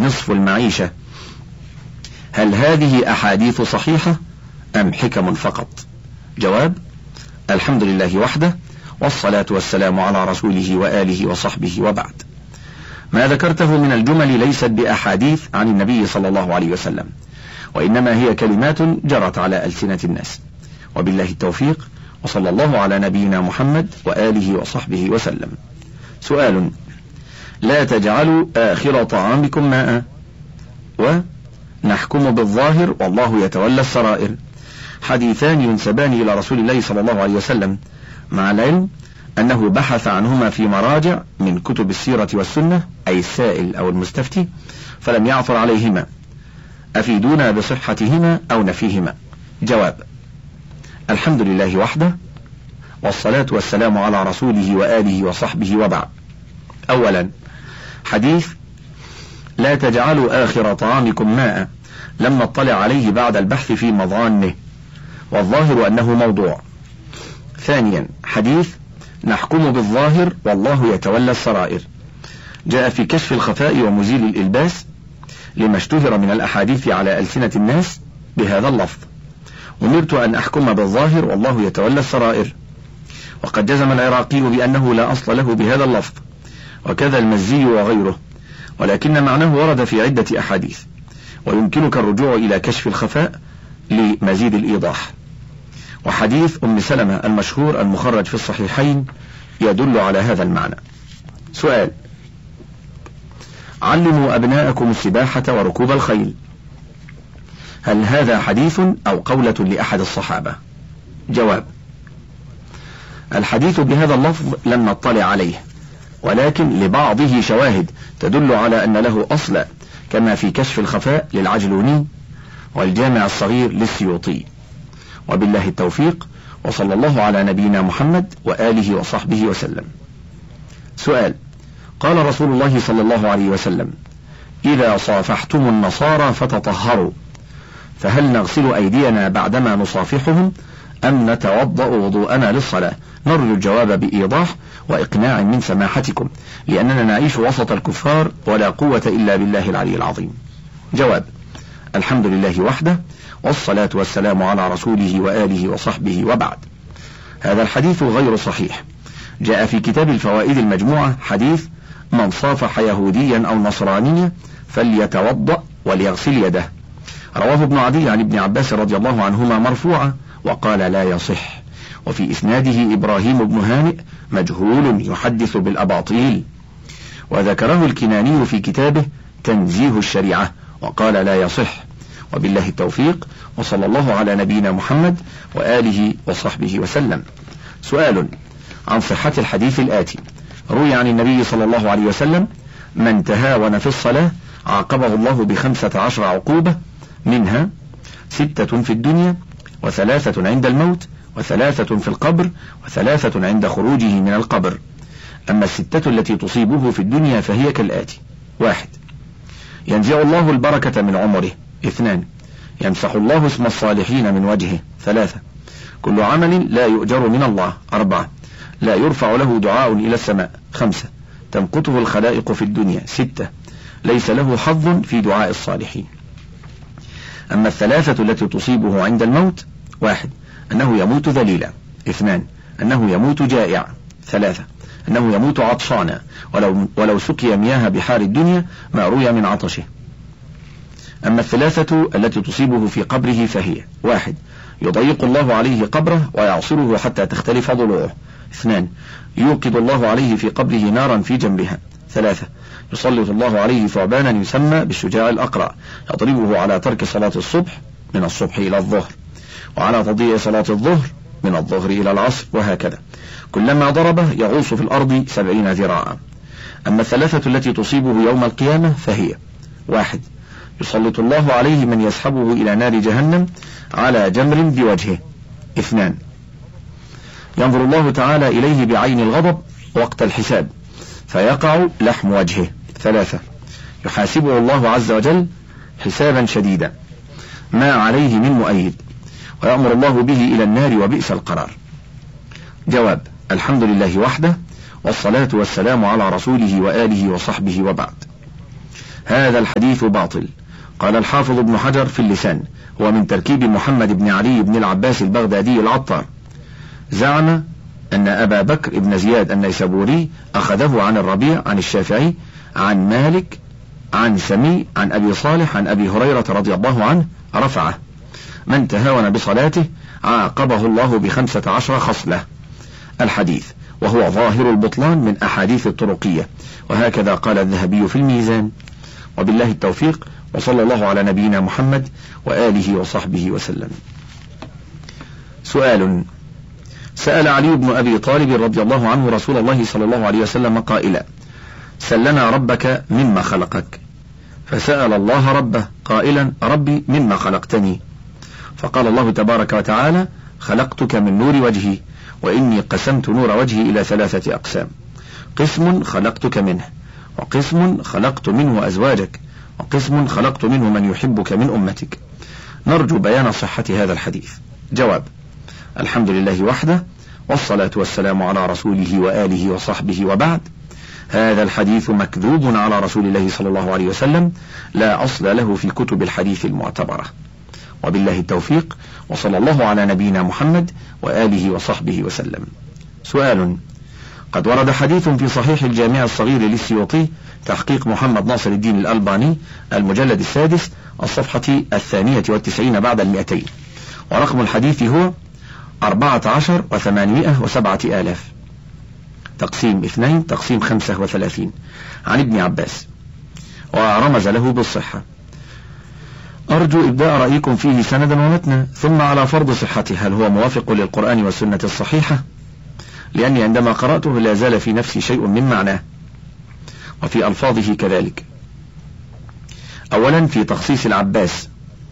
نصف المعيشة. هل هذه أحاديث صحيحة أم حكم فقط؟ جواب: الحمد لله وحده، والصلاة والسلام على رسوله وآله وصحبه، وبعد. ما ذكرته من الجمل ليست بأحاديث عن النبي صلى الله عليه وسلم، وإنما هي كلمات جرت على ألسنة الناس، وبالله التوفيق، وصلى الله على نبينا محمد وآله وصحبه وسلم. سؤال: لا تجعلوا آخر طعامكم ماء، ونحكم بالظاهر والله يتولى السرائر، حديثان ينسبان إلى رسول الله صلى الله عليه وسلم، مع العلم أنه بحث عنهما في مراجع من كتب السيرة والسنة، أي السائل أو المستفتي، فلم يعثر عليهما. أفيدونا بصحتهما أو نفيهما. جواب: الحمد لله وحده، والصلاة والسلام على رسوله وآله وصحبه، وبعد. أولا، حديث لا تجعلوا آخر طعامكم ماء لم نطلع عليه بعد البحث في مظانه، والظاهر أنه موضوع. ثانيا، حديث نحكم بالظاهر والله يتولى السرائر، جاء في كشف الخفاء ومزيل الإلباس، لما اشتهر من الأحاديث على ألسنة الناس بهذا اللفظ: أمرت أن أحكم بالظاهر والله يتولى السرائر. وقد جزم العراقي بأنه لا أصل له بهذا اللفظ، وكذا المزي وغيره، ولكن معناه ورد في عدة أحاديث، ويمكنك الرجوع إلى كشف الخفاء لمزيد الإيضاح. وحديث أم سلمة المشهور المخرج في الصحيحين يدل على هذا المعنى. سؤال: علموا أبناءكم السباحة وركوب الخيل، هل هذا حديث أو قولة لأحد الصحابة؟ جواب: الحديث بهذا اللفظ لم نطلع عليه، ولكن لبعضه شواهد تدل على أن له أصل، كما في كشف الخفاء للعجلوني والجامع الصغير للسيوطي. وبالله التوفيق، وصلى الله على نبينا محمد وآله وصحبه وسلم. سؤال: قال رسول الله صلى الله عليه وسلم: إذا صافحتم النصارى فتطهروا، فهل نغسل أيدينا بعدما نصافحهم أم نتوضأ وضوءنا للصلاة؟ نرجو الجواب بإيضاح وإقناع من سماحتكم، لأننا نعيش وسط الكفار ولا قوة إلا بالله العلي العظيم. جواب: الحمد لله وحده، والصلاة والسلام على رسوله وآله وصحبه، وبعد. هذا الحديث غير صحيح. جاء في كتاب الفوائد المجموعة حديث: من صافح يهوديا أو نصرانيا فليتوضأ وليغسل يده، رواه ابن عدي عن ابن عباس رضي الله عنهما مرفوعا، وقال لا يصح. وفي إسناده إبراهيم بن هانئ مجهول يحدث بالأباطيل. وذكره الكناني في كتابه تنزيه الشريعة وقال لا يصح. وبالله التوفيق، وصلى الله على نبينا محمد وآله وصحبه وسلم. سؤال عن صحة الحديث الآتي: روي عن النبي صلى الله عليه وسلم: من تهاون في الصلاة عاقبه الله ب15 عقوبة، منها 6 في الدنيا، و3 عند الموت، و3 في القبر، و3 عند خروجه من القبر. أما 6 التي تصيبه في الدنيا فهي كالآتي: 1. ينزع الله البركة من عمره. 2. يمسح الله اسم الصالحين من وجهه. 3. كل عمل لا يؤجر من الله. 4. لا يرفع له دعاء إلى السماء. 5. تمقته الخلائق في الدنيا. 6. ليس له حظ في دعاء الصالحين. أما 3 التي تصيبه عند الموت: 1. أنه يموت ذليلا. 2. أنه يموت جائعا. 3. أنه يموت عطشانا ولو سقي مياه بحار الدنيا ما روي من عطشه. أما 3 التي تصيبه في قبره فهي: 1. يضيق الله عليه قبره ويعصره حتى تختلف ضلوعه. 2. يوقد الله عليه في قبره نارا في جنبها. 3. يسلط الله عليه ثعبانا يسمى بالشجاع الأقرع يضربه على ترك صلاة الصبح من الصبح إلى الظهر، وعلى تضييع صلاة الظهر من الظهر إلى العصر، وهكذا كلما ضربه يغوص في الأرض 70 ذراعا. أما 3 التي تصيبه يوم القيامة فهي: 1. يسلط الله عليه من يسحبه إلى نار جهنم على جمر بوجهه. 2. ينظر الله تعالى إليه بعين الغضب وقت الحساب فيقع لحم وجهه. 3. يحاسبه الله عز وجل حسابا شديدا ما عليه من مؤيد، ويأمر الله به إلى النار وبئس القرار. جواب: الحمد لله وحده، والصلاة والسلام على رسوله وآله وصحبه، وبعد. هذا الحديث باطل. قال الحافظ ابن حجر في اللسان: هو من تركيب محمد بن علي بن العباس البغدادي العطار. زعم أن أبا بكر بن زياد النيسابوري أخذه عن الربيع عن الشافعي عن مالك عن سمي عن أبي صالح عن أبي هريرة رضي الله عنه رفعه: من تهاون بصلاته عاقبه الله ب15 خصلة. الحديث وهو ظاهر البطلان من أحاديث الطرقية، وهكذا قال الذهبي في الميزان. وبالله التوفيق، وصلى الله على نبينا محمد وآله وصحبه وسلم. سؤال: سأل علي بن أبي طالب رضي الله عنه رسول الله صلى الله عليه وسلم قائلا: سلنا ربك مما خلقك، فسأل الله ربه قائلا: ربي مما خلقتني؟ فقال الله تبارك وتعالى: خلقتك من نور وجهي، وإني قسمت نور وجهي إلى 3 أقسام: قسم خلقتك منه، وقسم خلقت منه أزواجك، وقسم خلقت منه من يحبك من أمتك. نرجو بيان صحة هذا الحديث. جواب: الحمد لله وحده، والصلاة والسلام على رسوله وآله وصحبه، وبعد. هذا الحديث مكذوب على رسول الله صلى الله عليه وسلم، لا أصل له في كتب الحديث المعتبرة. وبالله التوفيق، وصلى الله على نبينا محمد وآله وصحبه وسلم. سؤال: قد ورد حديث في صحيح الجامع الصغير للسيوطي تحقيق محمد ناصر الدين الألباني المجلد 6 الصفحة 92 بعد 200، ورقم الحديث هو 14,807,000 تقسيم 2 تقسيم 35 عن ابن عباس، ورمز له بالصحة. أرجو إبداء رأيكم فيه سندا ومتنا، ثم على فرض صحته هل هو موافق للقرآن والسنة الصحيحة؟ لأني عندما قرأته لا زال في نفسي شيء من معناه وفي ألفاظه كذلك. أولا في تخصيص العباس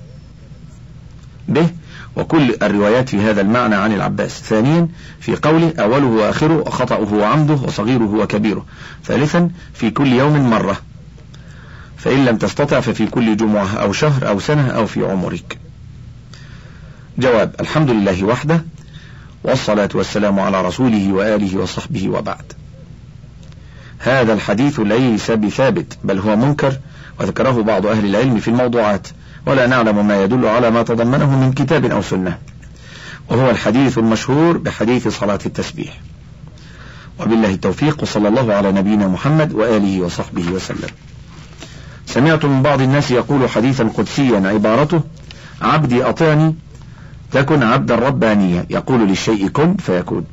به وكل الروايات في هذا المعنى عن العباس. ثانيا في قوله أوله وآخره وخطأه وعمده وصغيره وكبيره. ثالثا في كل يوم مرة، فإن لم تستطع ففي كل جمعة أو شهر أو سنة أو في عمرك. جواب: الحمد لله وحده، والصلاة والسلام على رسوله وآله وصحبه، وبعد. هذا الحديث ليس بثابت، بل هو منكر، وذكره بعض أهل العلم في الموضوعات، ولا نعلم ما يدل على ما تضمنه من كتاب أو سنة، وهو الحديث المشهور بحديث صلاة التسبيح. وبالله التوفيق، وصلى الله على نبينا محمد وآله وصحبه وسلم. سمعت من بعض الناس يقول حديثا قدسيا عبارته: عبدي أطعني تكن عبدا ربانيا، يقول للشيء كن فيكون.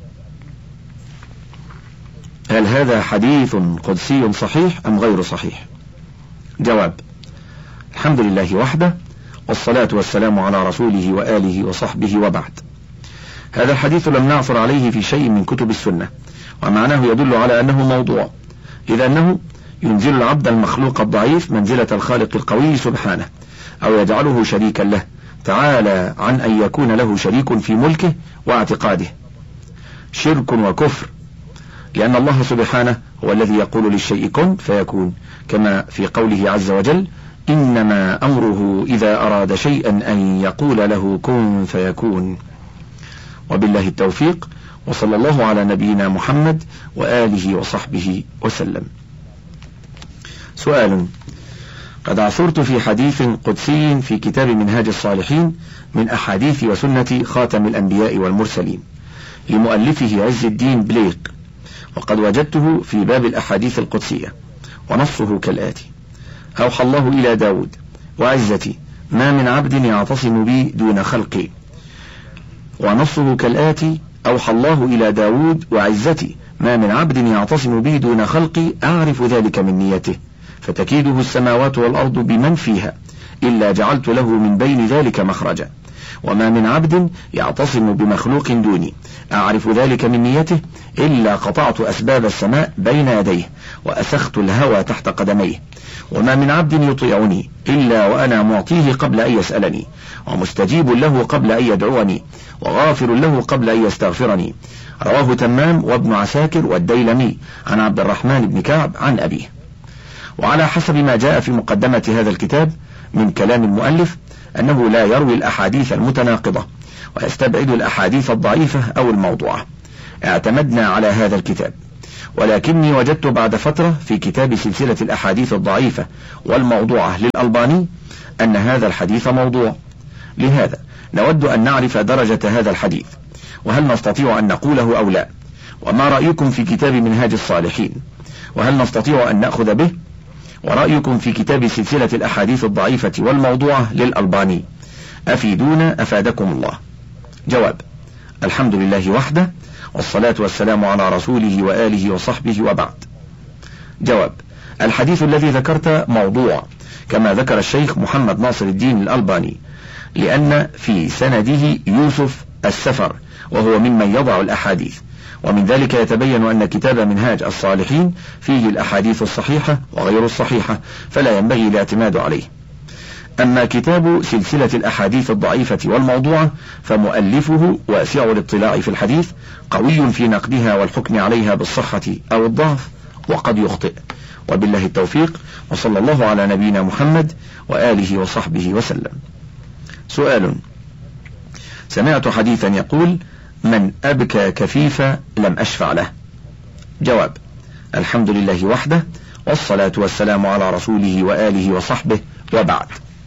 هل هذا حديث قدسي صحيح أم غير صحيح؟ جواب: الحمد لله وحده، والصلاة والسلام على رسوله وآله وصحبه، وبعد. هذا الحديث لم نعثر عليه في شيء من كتب السنة، ومعناه يدل على أنه موضوع، إذ أنه ينزل العبد المخلوق الضعيف منزلة الخالق القوي سبحانه، أو يجعله شريكا له تعالى عن أن يكون له شريك في ملكه واعتقاده، شرك وكفر، لأن الله سبحانه هو الذي يقول للشيء كن فيكون، كما في قوله عز وجل: إنما أمره إذا أراد شيئا أن يقول له كن فيكون. وبالله التوفيق، وصلى الله على نبينا محمد وآله وصحبه وسلم. سؤال: قد عثرت في حديث قدسي في كتاب منهاج الصالحين من أحاديث وسنة خاتم الأنبياء والمرسلين لمؤلفه عز الدين بليق، وقد وجدته في باب الأحاديث القدسية، ونصه كالآتي: أوحى الله إلى داود: وعزتي ما من عبد يعتصم بي دون خلقي. ونصه كالآتي: أوحى الله إلى داود: وعزتي ما من عبد يعتصم بي دون خلقي أعرف ذلك من نيته، فتكيده السماوات والأرض بمن فيها إلا جعلت له من بين ذلك مخرجا. وما من عبد يعتصم بمخلوق دوني أعرف ذلك من نيته إلا قطعت أسباب السماء بين يديه وأسخت الهوى تحت قدميه. وما من عبد يطيعني إلا وأنا معطيه قبل أن يسألني، ومستجيب له قبل أن يدعوني، وغافر له قبل أن يستغفرني. رواه تمام وابن عساكر والديلمي عن عبد الرحمن بن كعب عن أبيه. وعلى حسب ما جاء في مقدمة هذا الكتاب من كلام المؤلف أنه لا يروي الأحاديث المتناقضة ويستبعد الأحاديث الضعيفة أو الموضوعة. اعتمدنا على هذا الكتاب، ولكني وجدت بعد فترة في كتاب سلسلة الأحاديث الضعيفة والموضوعة للألباني أن هذا الحديث موضوع. لهذا نود أن نعرف درجة هذا الحديث، وهل نستطيع أن نقوله أو لا، وما رأيكم في كتاب منهاج الصالحين، وهل نستطيع أن نأخذ به، ورأيكم في كتاب سلسلة الأحاديث الضعيفة والموضوعة للألباني، أفيدونا أفادكم الله. جواب: الحمد لله وحده، والصلاة والسلام على رسوله وآله وصحبه، وبعد. جواب: الحديث الذي ذكرت موضوع كما ذكر الشيخ محمد ناصر الدين الألباني، لأن في سنده يوسف السفر وهو ممن يضع الأحاديث، ومن ذلك يتبين أن كتاب منهاج الصالحين فيه الأحاديث الصحيحة وغير الصحيحة، فلا ينبغي الاعتماد عليه. أما كتاب سلسلة الأحاديث الضعيفة والموضوعة فمؤلفه واسع الاطلاع في الحديث، قوي في نقدها والحكم عليها بالصحة أو الضعف، وقد يخطئ. وبالله التوفيق، وصلى الله على نبينا محمد وآله وصحبه وسلم. سؤال: سمعت حديثا يقول: من أبكى كفيفا لم أشفع له. جواب: الحمد لله وحده، والصلاة والسلام على رسوله وآله وصحبه، وبعد.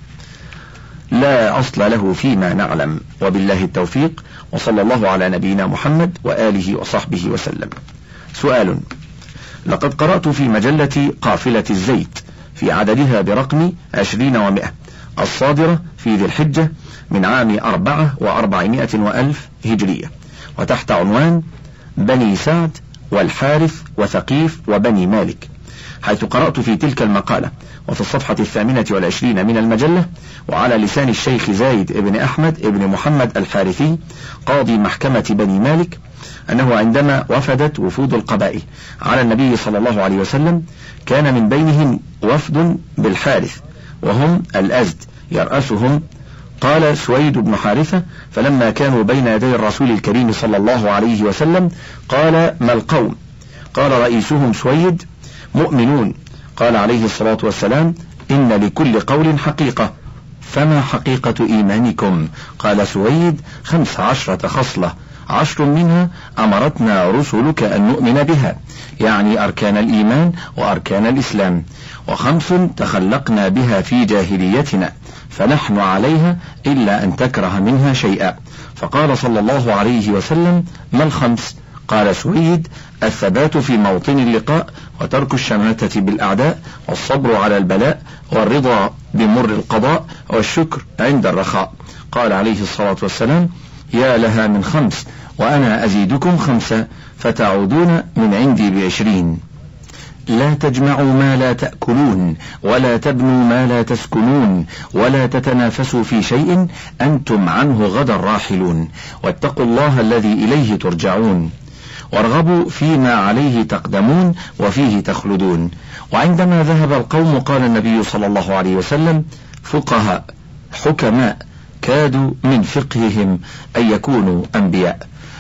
لا أصل له فيما نعلم، وبالله التوفيق، وصلى الله على نبينا محمد وآله وصحبه وسلم. سؤال: لقد قرأت في مجلة قافلة الزيت في عددها برقم 20 و100 الصادرة في ذي الحجة من عام 400 وألف هجرية، وتحت عنوان بني سعد والحارث وثقيف وبني مالك، حيث قرأت في تلك المقالة وفي الصفحة 28 من المجلة، وعلى لسان الشيخ زايد بن أحمد بن محمد الحارثي قاضي محكمة بني مالك، أنه عندما وفدت وفود القبائل على النبي صلى الله عليه وسلم كان من بينهم وفد بالحارث وهم الأزد يرأسهم. قال سويد بن حارثة: فلما كانوا بين يدي الرسول الكريم صلى الله عليه وسلم قال: ما القوم؟ قال رئيسهم سويد: مؤمنون. قال عليه الصلاة والسلام: إن لكل قول حقيقة، فما حقيقة إيمانكم؟ قال سويد: 15 خصلة، 10 منها أمرتنا رسلك أن نؤمن بها، يعني أركان الإيمان وأركان الإسلام، و5 تخلقنا بها في جاهليتنا، فنحن عليها إلا أن تكره منها شيئا. فقال صلى الله عليه وسلم: ما ال5؟ قال سويد: الثبات في موطن اللقاء، وترك الشماتة بالأعداء، والصبر على البلاء، والرضا بمر القضاء، والشكر عند الرخاء. قال عليه الصلاة والسلام: يا لها من 5، وأنا أزيدكم 5 فتعودون من عندي ب20. لا تجمعوا ما لا تأكلون، ولا تبنوا ما لا تسكنون، ولا تتنافسوا في شيء أنتم عنه غدا راحلون، واتقوا الله الذي إليه ترجعون، وارغبوا فيما عليه تقدمون وفيه تخلدون. وعندما ذهب القوم قال النبي صلى الله عليه وسلم: فقهاء حكماء كادوا من فقههم أن يكونوا أنبياء.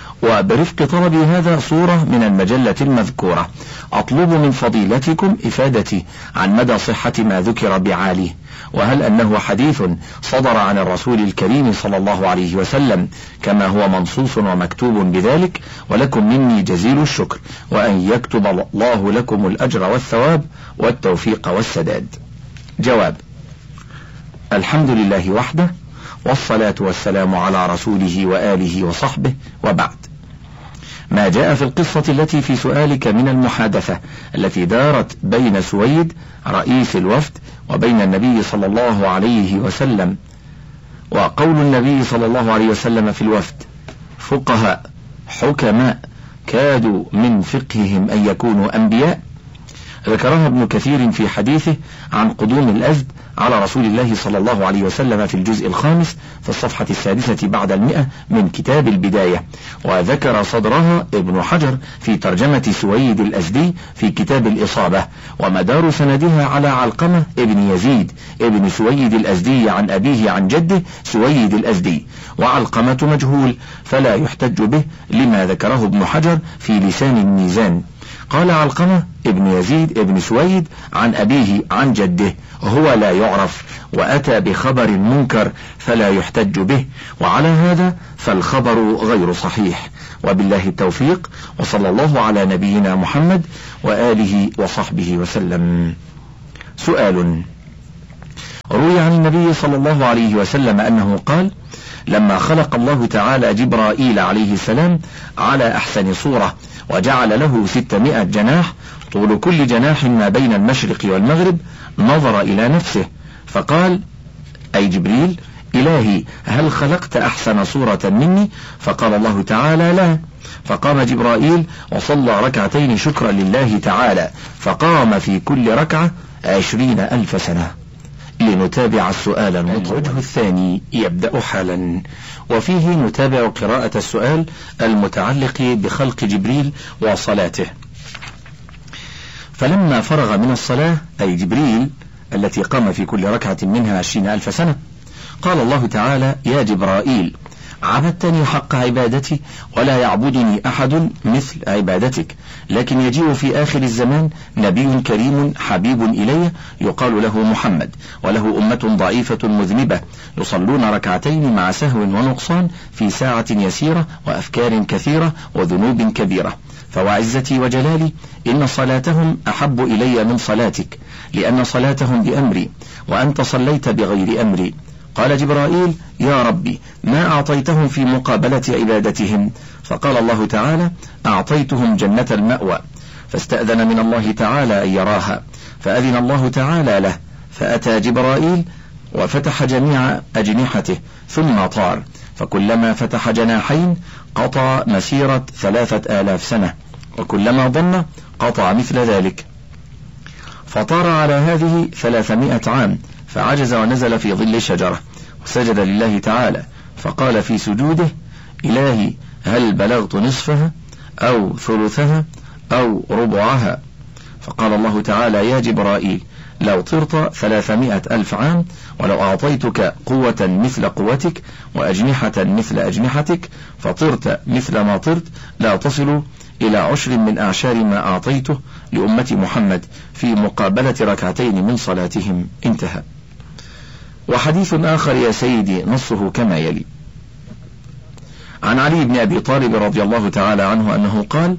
وبرفق طلبي هذا صورة من المجلة المذكورة، أطلب من فضيلتكم إفادتي عن مدى صحة ما ذكر بعاليه، وهل أنه حديث صدر عن الرسول الكريم صلى الله عليه وسلم كما هو منصوص ومكتوب بذلك، ولكم مني جزيل الشكر، وأن يكتب الله لكم الأجر والثواب والتوفيق والسداد. جواب: الحمد لله وحده، والصلاة والسلام على رسوله وآله وصحبه، وبعد. ما جاء في القصة التي في سؤالك من المحادثة التي دارت بين سويد رئيس الوفد وبين النبي صلى الله عليه وسلم، وقول النبي صلى الله عليه وسلم في الوفد: فقهاء حكماء كادوا من فقههم أن يكونوا أنبياء، ذكرها ابن كثير في حديثه عن قدوم الأزد على رسول الله صلى الله عليه وسلم في الجزء 5 في الصفحة 6 بعد 100 من كتاب البداية، وذكر صدرها ابن حجر في ترجمة سويد الأزدي في كتاب الإصابة، ومدار سندها على علقمة ابن يزيد ابن سويد الأزدي عن أبيه عن جده سويد الأزدي، وعلقمة مجهول فلا يحتج به لما ذكره ابن حجر في لسان الميزان. قال علقمة ابن يزيد ابن سويد عن أبيه عن جده هو لا يعرف، وأتى بخبر منكر فلا يحتج به، وعلى هذا فالخبر غير صحيح، وبالله التوفيق، وصلى الله على نبينا محمد وآله وصحبه وسلم. سؤال: روي عن النبي صلى الله عليه وسلم أنه قال: لما خلق الله تعالى جبرائيل عليه السلام على أحسن صورة وجعل له 600 جناح، طول كل جناح ما بين المشرق والمغرب، نظر إلى نفسه فقال، أي جبريل: إلهي هل خلقت أحسن صورة مني؟ فقال الله تعالى: لا. فقام جبرائيل وصلى ركعتين شكرا لله تعالى، فقام في كل ركعة 20,000 سنة. لنتابع السؤال المطول. الوجه الثاني يبدأ حالا، وفيه نتابع قراءة السؤال المتعلق بخلق جبريل وصلاته. فلما فرغ من الصلاة، أي جبريل التي قام في كل ركعة منها 20,000 سنة، قال الله تعالى: يا جبرائيل، عبدتني حق عبادتي، ولا يعبدني أحد مثل عبادتك، لكن يجيء في آخر الزمان نبي كريم حبيب إلي يقال له محمد، وله أمة ضعيفة مذنبة يصلون ركعتين مع سهو ونقصان في ساعة يسيرة وأفكار كثيرة وذنوب كبيرة، فوعزتي وجلالي إن صلاتهم أحب إلي من صلاتك، لأن صلاتهم بأمري وأنت صليت بغير أمري. قال جبرائيل: يا ربي، ما أعطيتهم في مقابلة عبادتهم؟ فقال الله تعالى: أعطيتهم جنة المأوى. فاستأذن من الله تعالى أن يراها، فأذن الله تعالى له، فأتى جبرائيل وفتح جميع أجنحته ثم طار، فكلما فتح جناحين قطع مسيرة 3,000 سنة، وكلما ضن قطع مثل ذلك، فطار على هذه 300 عام، فعجز ونزل في ظل شجرة وسجد لله تعالى، فقال في سجوده: إلهي هل بلغت نصفها أو ثلثها أو ربعها؟ فقال الله تعالى: يا جبرائيل، لو طرت 300,000 عام، ولو أعطيتك قوة مثل قوتك وأجنحة مثل أجنحتك، فطرت مثل ما طرت، لا تصل إلى 10 من أعشار ما أعطيته لأمة محمد في مقابلة ركعتين من صلاتهم. انتهى. وحديث آخر يا سيدي نصه كما يلي: عن علي بن أبي طالب رضي الله تعالى عنه أنه قال: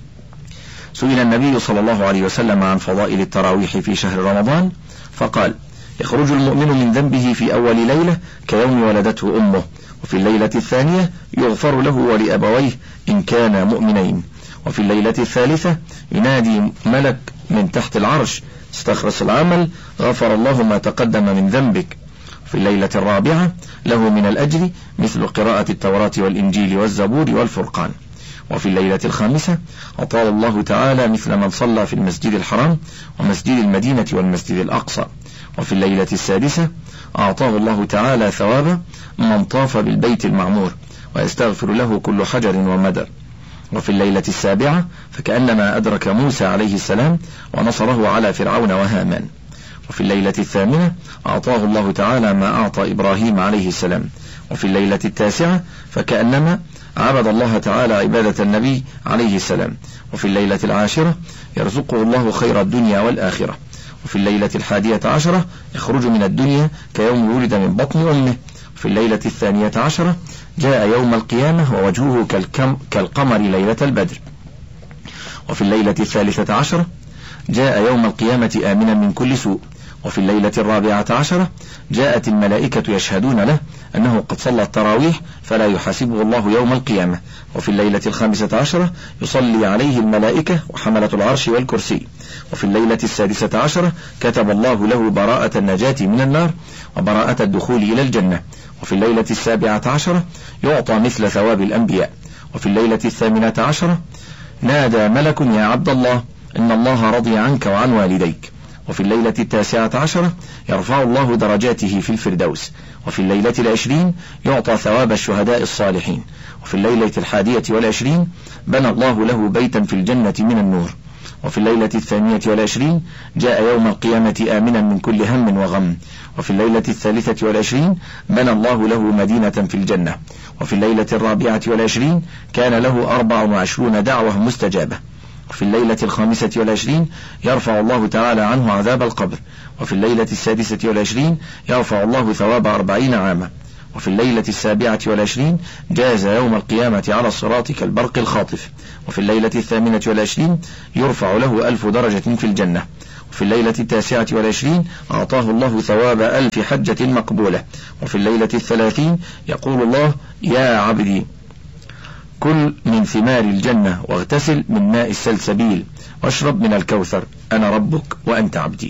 سئل النبي صلى الله عليه وسلم عن فضائل التراويح في شهر رمضان، فقال: يخرج المؤمن من ذنبه في أول ليلة كيوم ولدته أمه، وفي الليلة الثانية يغفر له ولأبويه إن كانا مؤمنين، وفي الليلة الثالثة ينادي ملك من تحت العرش: استخلص العمل، غفر الله ما تقدم من ذنبك. في الليلة الرابعة له من الأجر مثل قراءة التوراة والإنجيل والزبور والفرقان. وفي الليلة الخامسة أطال الله تعالى مثل من صلى في المسجد الحرام ومسجد المدينة والمسجد الأقصى. وفي الليلة السادسة أعطاه الله تعالى ثواب من طاف بالبيت المعمور، ويستغفر له كل حجر ومدر. وفي الليلة السابعة فكأنما أدرك موسى عليه السلام ونصره على فرعون وهامان. وفي الليلة الثامنة أعطاه الله تعالى ما أعطى إبراهيم عليه السلام. وفي الليلة التاسعة فكأنما عبد الله تعالى عبادة النبي عليه السلام. وفي الليلة العاشرة يرزقه الله خير الدنيا والآخرة. وفي الليلة 11 يخرج من الدنيا كيوم ولد من بطن أمه. وفي الليلة 12 جاء يوم القيامة ووجهه كالقمر ليلة البدر. وفي الليلة 13 جاء يوم القيامة آمنا من كل سوء. وفي الليلة 14 جاءت الملائكة يشهدون له أنه قد صلى التراويح فلا يحاسبه الله يوم القيامة. وفي الليلة 15 يصلي عليه الملائكة وحملة العرش والكرسي. وفي الليلة 16 كتب الله له براءة النجاة من النار وبراءة الدخول إلى الجنة. وفي الليلة 17 يعطى مثل ثواب الأنبياء. وفي الليلة 18 نادى ملك: يا عبد الله، إن الله رضي عنك وعن والديك. وفي الليلة 19 يرفع الله درجاته في الفردوس. وفي الليلة 20 يعطى ثواب الشهداء الصالحين. وفي الليلة 21 بنى الله له بيتا في الجنة من النور. وفي الليلة 22 جاء يوم القيامة آمنا من كل هم وغم. وفي الليلة 23 بنى الله له مدينة في الجنة. وفي الليلة 24 كان له 24 دعوة مستجابة. وفي الليلة 25 يرفع الله تعالى عنه عذاب القبر. وفي الليلة 26 يرفع الله ثواب 40 عاما. وفي الليلة 27 جاز يوم القيامة على الصراط كالبرق الخاطف. وفي الليلة 28 يرفع له 1000 درجة في الجنة. وفي الليلة 29 أعطاه الله ثواب 1000 حجة مقبولة. وفي الليلة 30 يقول الله: يا عبدي كل من ثمار الجنة واغتسل من ماء السلسبيل واشرب من الكوثر، أنا ربك وأنت عبدي.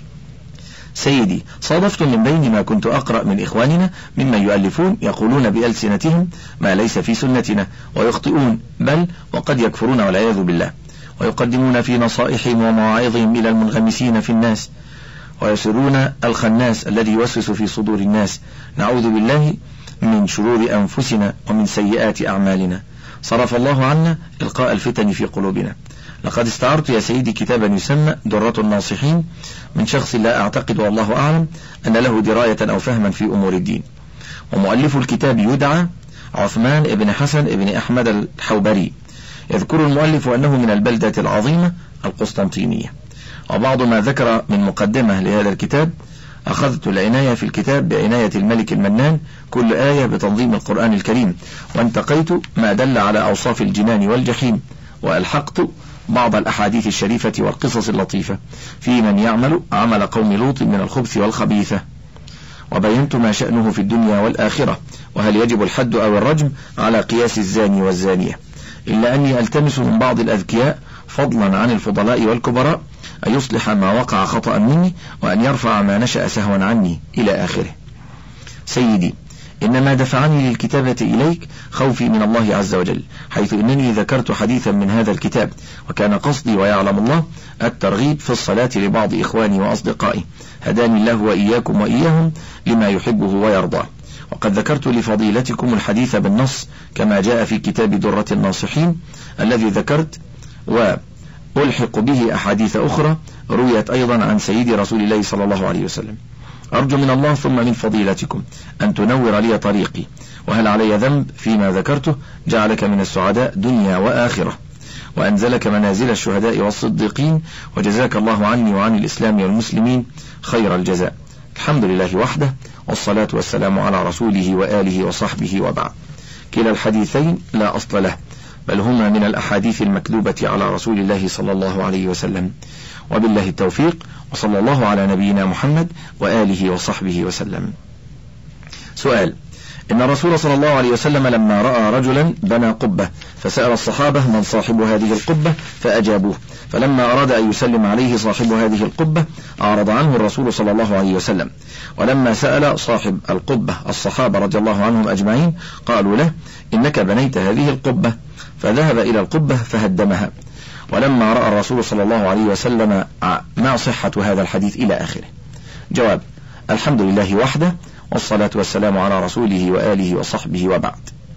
سيدي، صادفت من بين ما كنت أقرأ من إخواننا ممن يؤلفون يقولون بألسنتهم ما ليس في سنتنا، ويخطئون بل وقد يكفرون والعياذ بالله، ويقدمون في نصائحهم ومواعظهم إلى المنغمسين في الناس، ويسرون الخناس الذي يوسوس في صدور الناس. نعوذ بالله من شرور أنفسنا ومن سيئات أعمالنا. صرف الله عنا إلقاء الفتن في قلوبنا. لقد استعرت يا سيدي كتابا يسمى درة الناصحين من شخص لا أعتقد والله أعلم أن له دراية أو فهما في أمور الدين، ومؤلف الكتاب يدعى عثمان بن حسن بن أحمد الحوبري. يذكر المؤلف أنه من البلدة العظيمة القسطنطينية. وبعض ما ذكر من مقدمة لهذا الكتاب: أخذت العناية في الكتاب بعناية الملك المنان كل آية بتنظيم القرآن الكريم، وانتقيت ما دل على أوصاف الجنان والجحيم، وألحقت بعض الأحاديث الشريفة والقصص اللطيفة في من يعمل عمل قوم لوط من الخبث والخبيثة، وبينت ما شأنه في الدنيا والآخرة، وهل يجب الحد أو الرجم على قياس الزاني والزانية، إلا أني ألتمس من بعض الأذكياء فضلا عن الفضلاء والكبراء أن يصلح ما وقع خطأ مني، وأن يرفع ما نشأ سهوا عني إلى آخره. سيدي، إنما دفعني للكتابة إليك خوفي من الله عز وجل، حيث إنني ذكرت حديثا من هذا الكتاب، وكان قصدي ويعلم الله الترغيب في الصلاة لبعض إخواني وأصدقائي، هداني الله وإياكم وإياهم لما يحبه ويرضاه. وقد ذكرت لفضيلتكم الحديث بالنص كما جاء في كتاب درة الناصحين الذي ذكرت، وألحق به أحاديث أخرى رويت أيضا عن سيد رسول الله صلى الله عليه وسلم. أرجو من الله ثم من فضيلتكم أن تنور لي طريقي، وهل علي ذنب فيما ذكرته؟ جعلك من السعداء دنيا وآخرة، وأنزلك منازل الشهداء والصديقين، وجزاك الله عني وعن الإسلام والمسلمين خير الجزاء. الحمد لله وحده، والصلاة والسلام على رسوله وآله وصحبه، وبعد. كلا الحديثين لا أصل له، بل هما من الأحاديث المكذوبة على رسول الله صلى الله عليه وسلم، وبالله التوفيق، وصلى الله على نبينا محمد وآله وصحبه وسلم. سؤال: إن الرسول صلى الله عليه وسلم لما رأى رجلا بنى قبة فسأل الصحابة من صاحب هذه القبة فأجابوه، فلما أراد أن يسلم عليه صاحب هذه القبة أعرض عنه الرسول صلى الله عليه وسلم، ولما سأل صاحب القبة الصحابة رضي الله عنهم أجمعين قالوا له: إنك بنيت هذه القبة، فذهب إلى القبة فهدمها. ولما رأى الرسول صلى الله عليه وسلم ما صحة هذا الحديث إلى آخره. جواب: الحمد لله وحده، والصلاة والسلام على رسوله وآله وصحبه، وبعد.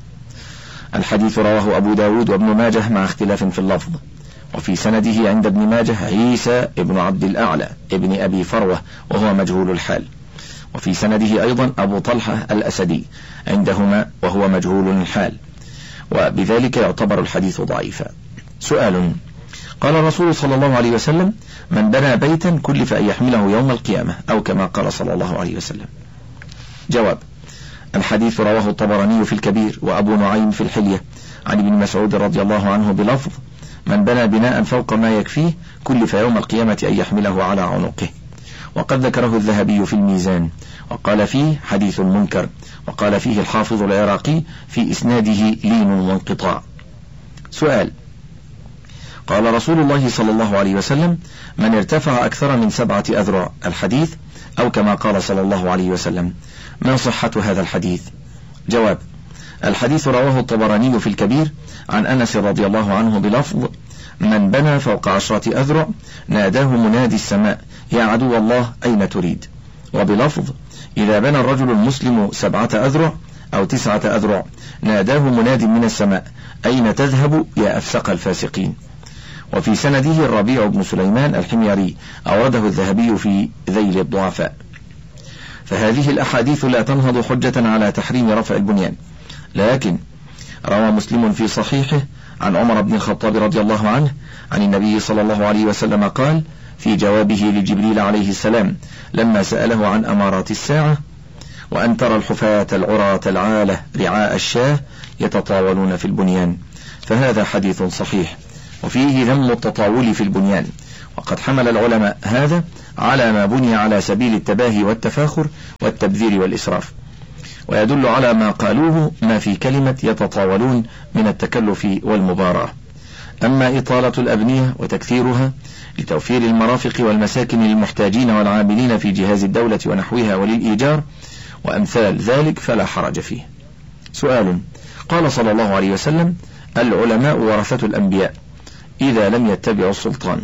الحديث رواه أبو داود وابن ماجه مع اختلاف في اللفظ، وفي سنده عند ابن ماجه عيسى ابن عبد الأعلى ابن أبي فروة وهو مجهول الحال، وفي سنده أيضا أبو طلحة الأسدي عندهما وهو مجهول الحال، وبذلك يعتبر الحديث ضعيفا. سؤال: قال الرسول صلى الله عليه وسلم: من بنى بيتا كلف أن يحمله يوم القيامة، أو كما قال صلى الله عليه وسلم. جواب: الحديث رواه الطبراني في الكبير وأبو نعيم في الحلية عن ابن مسعود رضي الله عنه بلفظ: من بنى بناء فوق ما يكفيه كلف يوم القيامة أن يحمله على عنقه. وقد ذكره الذهبي في الميزان وقال فيه حديث منكر، وقال فيه الحافظ العراقي في إسناده لين وانقطاع. سؤال: قال رسول الله صلى الله عليه وسلم: من ارتفع أكثر من 7 أذرع، الحديث، أو كما قال صلى الله عليه وسلم. ما صحة هذا الحديث؟ جواب: الحديث رواه الطبراني في الكبير عن أنس رضي الله عنه بلفظ: من بنى فوق 10 أذرع ناداه منادي السماء: يا عدو الله أين تريد؟ وبلفظ: إذا بنى الرجل المسلم 7 أذرع أو 9 أذرع ناداه مناد من السماء: أين تذهب يا أفسق الفاسقين؟ وفي سنده الربيع بن سليمان الحميري أورده الذهبي في ذيل الضعفاء. فهذه الأحاديث لا تنهض حجة على تحريم رفع البنيان، لكن روى مسلم في صحيحه عن عمر بن الخطاب رضي الله عنه عن النبي صلى الله عليه وسلم قال في جوابه لجبريل عليه السلام لما سأله عن أمارات الساعة: وأن ترى الحفاة العراة العالة رعاء الشاه يتطاولون في البنيان، فهذا حديث صحيح وفيه ذم التطاول في البنيان، وقد حمل العلماء هذا على ما بني على سبيل التباهي والتفاخر والتبذير والإسراف، ويدل على ما قالوه ما في كلمة يتطاولون من التكلف والمباراة. أما إطالة الأبنية وتكثيرها لتوفير المرافق والمساكن للمحتاجين والعاملين في جهاز الدولة ونحوها وللإيجار وأمثال ذلك فلا حرج فيه. سؤال: قال صلى الله عليه وسلم: العلماء ورثة الأنبياء إذا لم يتبعوا السلطان،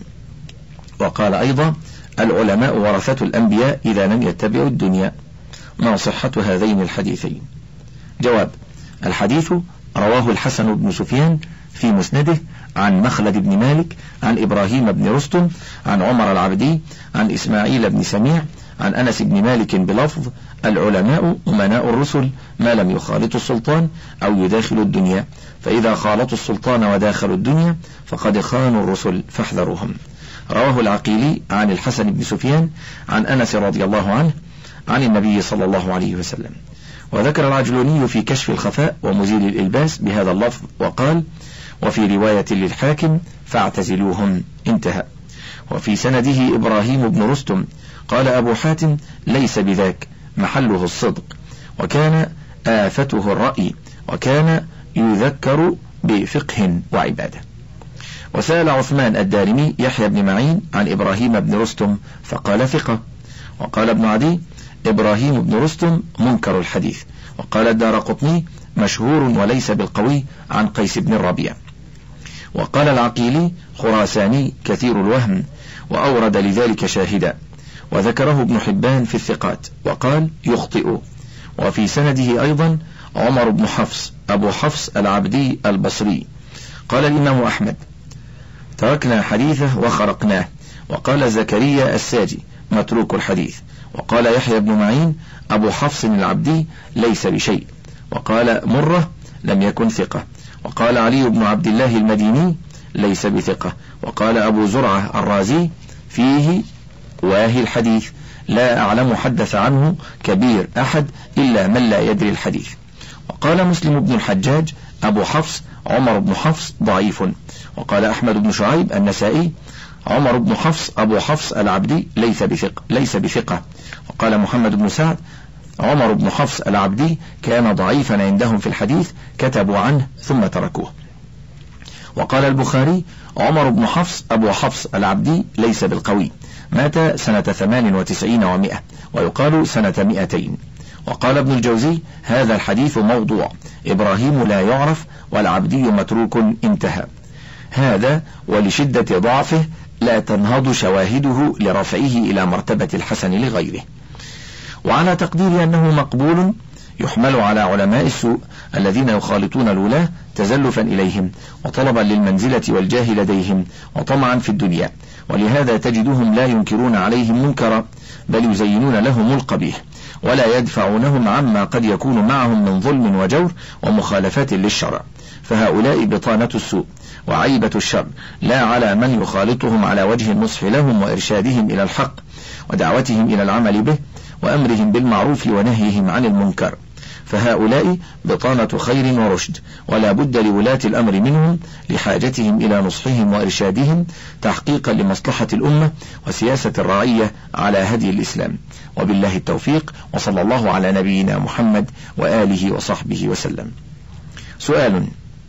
وقال أيضا: العلماء ورثة الأنبياء إذا لم يتبعوا الدنيا، ما صحة هذين الحديثين؟ جواب: الحديث رواه الحسن بن سفيان في مسنده عن مخلد بن مالك عن إبراهيم بن رستم عن عمر العبدي عن إسماعيل بن سميع عن أنس بن مالك بلفظ: العلماء أمناء الرسل ما لم يخالطوا السلطان أو يداخلوا الدنيا، فإذا خالطوا السلطان وداخلوا الدنيا فقد خانوا الرسل فاحذروهم. رواه العقيلي عن الحسن بن سفيان عن أنس رضي الله عنه عن النبي صلى الله عليه وسلم. وذكر العجلوني في كشف الخفاء ومزيل الإلباس بهذا اللفظ وقال: وفي رواية للحاكم: فاعتزلوهم، انتهى. وفي سنده إبراهيم بن رستم قال أبو حاتم: ليس بذاك، محله الصدق، وكان آفته الرأي، وكان يذكر بفقه وعبادة. وسأل عثمان الدارمي يحيى بن معين عن إبراهيم بن رستم فقال: ثقة. وقال ابن عدي: إبراهيم بن رستم منكر الحديث. وقال الدارقطني: مشهور وليس بالقوي عن قيس بن الربيع. وقال العقيلي: خراساني كثير الوهم، وأورد لذلك شاهدا. وذكره ابن حبان في الثقات وقال: يخطئ. وفي سنده أيضا عمر بن حفص أبو حفص العبدي البصري. قال الإمام أحمد: تركنا حديثه وخرقناه. وقال زكريا الساجي: متروك الحديث. وقال يحيى بن معين: أبو حفص العبدي ليس بشيء. وقال مرة: لم يكن ثقة. وقال علي بن عبد الله المديني: ليس بثقة. وقال أبو زرعة الرازي: فيه واهي الحديث، لا أعلم حدث عنه كبير أحد إلا من لا يدري الحديث. وقال مسلم بن الحجاج: أبو حفص عمر بن حفص ضعيف. وقال أحمد بن شعيب النسائي: عمر بن حفص أبو حفص العبدي ليس بثقة. وقال محمد بن سعد: عمر بن حفص العبدي كان ضعيفا عندهم في الحديث، كتبوا عنه ثم تركوه. وقال البخاري: عمر بن حفص أبو حفص العبدي ليس بالقوي، مات سنة 98 و100، ويقال سنة 200. وقال ابن الجوزي: هذا الحديث موضوع، إبراهيم لا يعرف والعبدي متروك، انتهى. هذا ولشدة ضعفه لا تنهض شواهده لرفعه إلى مرتبة الحسن لغيره. وعلى تقدير أنه مقبول يحمل على علماء السوء الذين يخالطون الولاة تزلفا إليهم وطلبا للمنزلة والجاه لديهم وطمعا في الدنيا، ولهذا تجدهم لا ينكرون عليهم منكرا، بل يزينون لهم القبيح ولا يدفعونهم عما قد يكون معهم من ظلم وجور ومخالفات للشرع. فهؤلاء بطانة السوء وعيبة الشر، لا على من يخالطهم على وجه النصح لهم وإرشادهم إلى الحق ودعوتهم إلى العمل به وأمرهم بالمعروف ونهيهم عن المنكر. فهؤلاء بطانة خير ورشد، ولا بد لولاة الأمر منهم لحاجتهم إلى نصحهم وإرشادهم تحقيقا لمصلحة الأمة وسياسة الرعية على هدي الإسلام. وبالله التوفيق، وصلى الله على نبينا محمد وآله وصحبه وسلم. سؤال: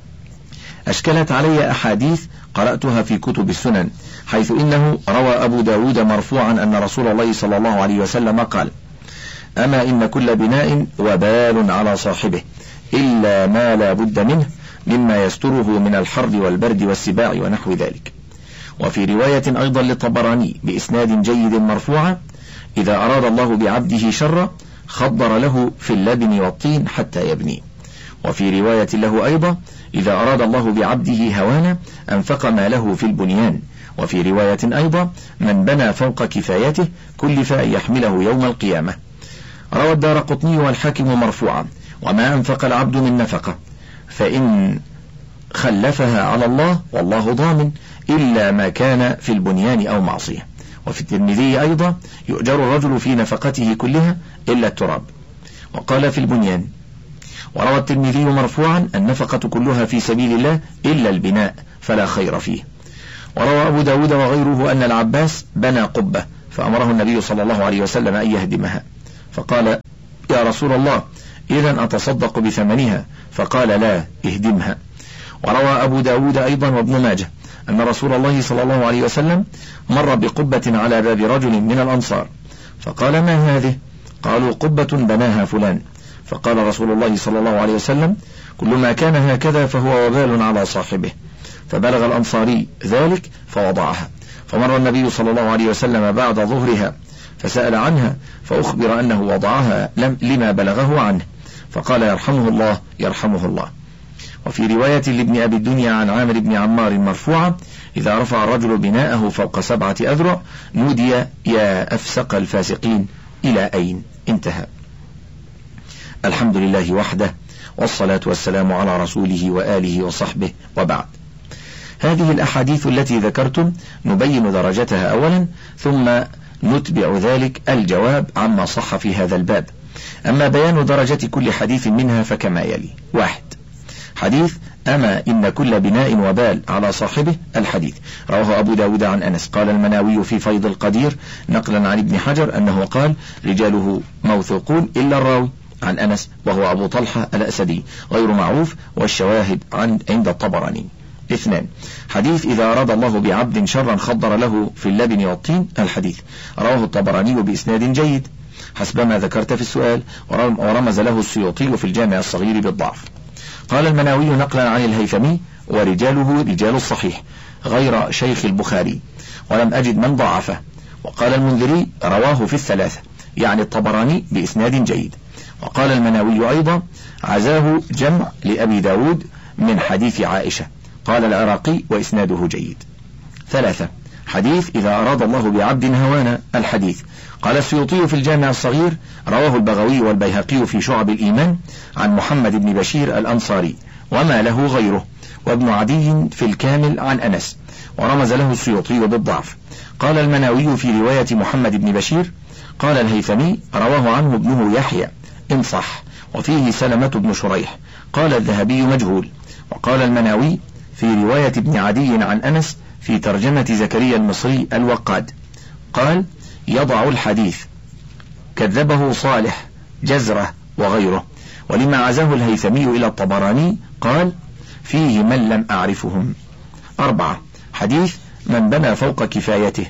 أشكلت علي أحاديث قرأتها في كتب السنن، حيث إنه روى أبو داود مرفوعا أن رسول الله صلى الله عليه وسلم قال: أما إن كل بناء وبال على صاحبه إلا ما لا بد منه مما يستره من الحر والبرد والسباع ونحو ذلك. وفي رواية أيضا للطبراني بإسناد جيد مرفوعا: إذا أراد الله بعبده شرا خضر له في اللبن والطين حتى يبني. وفي رواية له أيضا: إذا أراد الله بعبده هوانا أنفق ما له في البنيان. وفي رواية أيضا: من بنى فوق كفايته كلف أن يحمله يوم القيامة. روى الدارقطني والحاكم مرفوعا: وما أنفق العبد من نفقة فإن خلفها على الله والله ضامن إلا ما كان في البنيان أو معصية. وفي الترمذي أيضا: يؤجر الرجل في نفقته كلها إلا التراب. وقال في البنيان. وروى الترمذي مرفوعا: النفقة كلها في سبيل الله إلا البناء فلا خير فيه. وروى أبو داود وغيره أن العباس بنى قبة فأمره النبي صلى الله عليه وسلم أن يهدمها، فقال: يا رسول الله، إذن أتصدق بثمنها؟ فقال: لا، اهدمها. وروى أبو داود أيضا وابن ماجه أن رسول الله صلى الله عليه وسلم مر بقبة على باب رجل من الأنصار، فقال: ما هذه؟ قالوا: قبة بناها فلان. فقال رسول الله صلى الله عليه وسلم: كل ما كان هكذا فهو وبال على صاحبه. فبلغ الأنصاري ذلك فوضعها، فمر النبي صلى الله عليه وسلم بعد ظهرها فسأل عنها، فأخبر أنه وضعها لما بلغه عنه، فقال: يرحمه الله يرحمه الله. وفي رواية لابن أبي الدنيا عن عامر بن عمار مرفوعة: إذا رفع الرجل بناءه فوق 7 أذرع نودي: يا أفسق الفاسقين، إلى أين؟ انتهى. الحمد لله وحده، والصلاة والسلام على رسوله وآله وصحبه، وبعد. هذه الأحاديث التي ذكرتم نبين درجتها أولا، ثم نتبع ذلك الجواب عما صح في هذا الباب. أما بيان درجة كل حديث منها فكما يلي: 1. حديث: أما إن كل بناء وبال على صاحبه، الحديث رواه أبو داود عن أنس. قال المناوي في فيض القدير نقلا عن ابن حجر أنه قال: رجاله موثوقون إلا الراوي عن أنس وهو أبو طلحة الأسدي غير معروف، والشواهد عند الطبراني. 2. حديث: إذا أراد الله بعبد شرا خضر له في اللبن والطين، الحديث رواه الطبراني بإسناد جيد حسب ما ذكرت في السؤال، ورمز له السيوطي في الجامع الصغير بالضعف. قال المناوي نقلا عن الهيثمي: ورجاله رجال الصحيح غير شيخ البخاري، ولم أجد من ضعفه. وقال المنذري: رواه في 3، يعني الطبراني بإسناد جيد. وقال المناوي أيضا: عزاه جمع لأبي داود من حديث عائشة. قال العراقي: وإسناده جيد. 3. حديث: إذا أراد الله بعبد هوانا، الحديث قال السيوطي في الجامع الصغير: رواه البغوي والبيهقي في شعب الإيمان عن محمد بن بشير الأنصاري، وما له غيره، وابن عدي في الكامل عن أنس، ورمز له السيوطي بالضعف. قال المناوي في رواية محمد بن بشير: قال الهيثمي: رواه عنه ابنه يحيى إن صح، وفيه سلمة بن شريح. قال الذهبي: مجهول. وقال المناوي في رواية ابن عدي عن أنس في ترجمة زكريا المصري الوقاد، قال: يضع الحديث، كذبه صالح جزرة وغيره. ولما عزاه الهيثمي إلى الطبراني قال: فيه من لم أعرفهم. 4. حديث: من بنى فوق كفايته،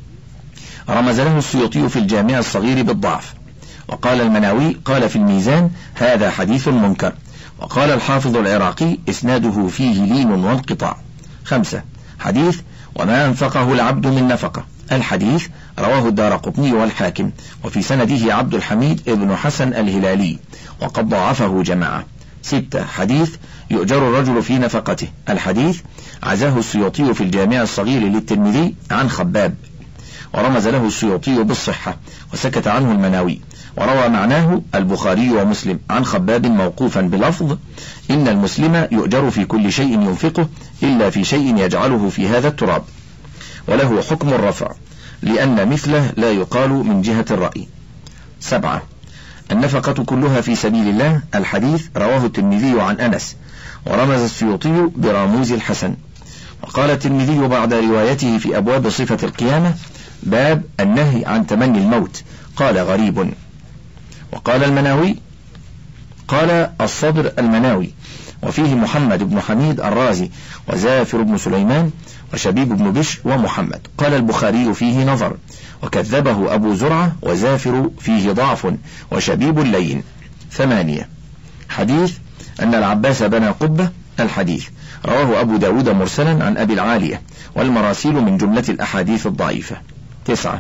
رمز له السيوطي في الجامع الصغير بالضعف. وقال المناوي قال في الميزان: هذا حديث منكر. وقال الحافظ العراقي: إسناده فيه لين وانقطاع. 5. حديث: وما أنفقه العبد من نفقة، الحديث رواه الدارقطني والحاكم، وفي سنده عبد الحميد ابن حسن الهلالي، وقد ضعفه جماعة. 6. حديث: يؤجر الرجل في نفقته، الحديث عزاه السيوطي في الجامع الصغير للترمذي عن خباب، ورمز له السيوطي بالصحة، وسكت عنه المناوي. وروى معناه البخاري ومسلم عن خباب موقوفا بلفظ: إن المسلم يؤجر في كل شيء ينفقه إلا في شيء يجعله في هذا التراب، وله حكم الرفع، لأن مثله لا يقال من جهة الرأي. 7. النفقة كلها في سبيل الله، الحديث رواه الترمذي عن أنس، ورمز السيوطي برموز الحسن. وقال الترمذي بعد روايته في أبواب صفة القيامة: باب النهي عن تمني الموت، قال: غريب. وقال المناوي قال الصدر المناوي، وفيه محمد بن حميد الرازي، وزافر بن سليمان، وشبيب بن بشر، ومحمد. قال البخاري فيه نظر، وكذبه أبو زرعة، وزافر فيه ضعف، وشبيب لين. 8. حديث: أن العباس بنى قبة، الحديث رواه أبو داود مرسلا عن أبي العالية، والمراسيل من جملة الأحاديث الضعيفة. 9.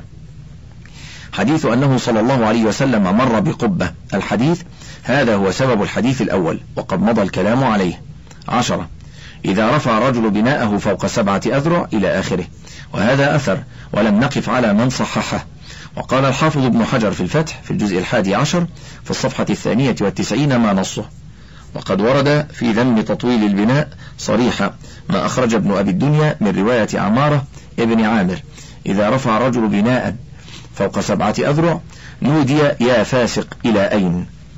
حديث أنه صلى الله عليه وسلم مر بقبة، الحديث هذا هو سبب الحديث الأول، وقد مضى الكلام عليه. 10. إذا رفع رجل بناءه فوق 7 أذرع إلى آخره، وهذا أثر ولم نقف على من صححه. وقال الحافظ ابن حجر في الفتح في الجزء 11 في الصفحة 92 ما نصه. وقد ورد في ذم تطويل البناء صريحا ما أخرج ابن أبي الدنيا من رواية عمارة ابن عامر: إذا رفع رجل بناء فوق 7 أذرع نودي: يا فاسق، إلى أين؟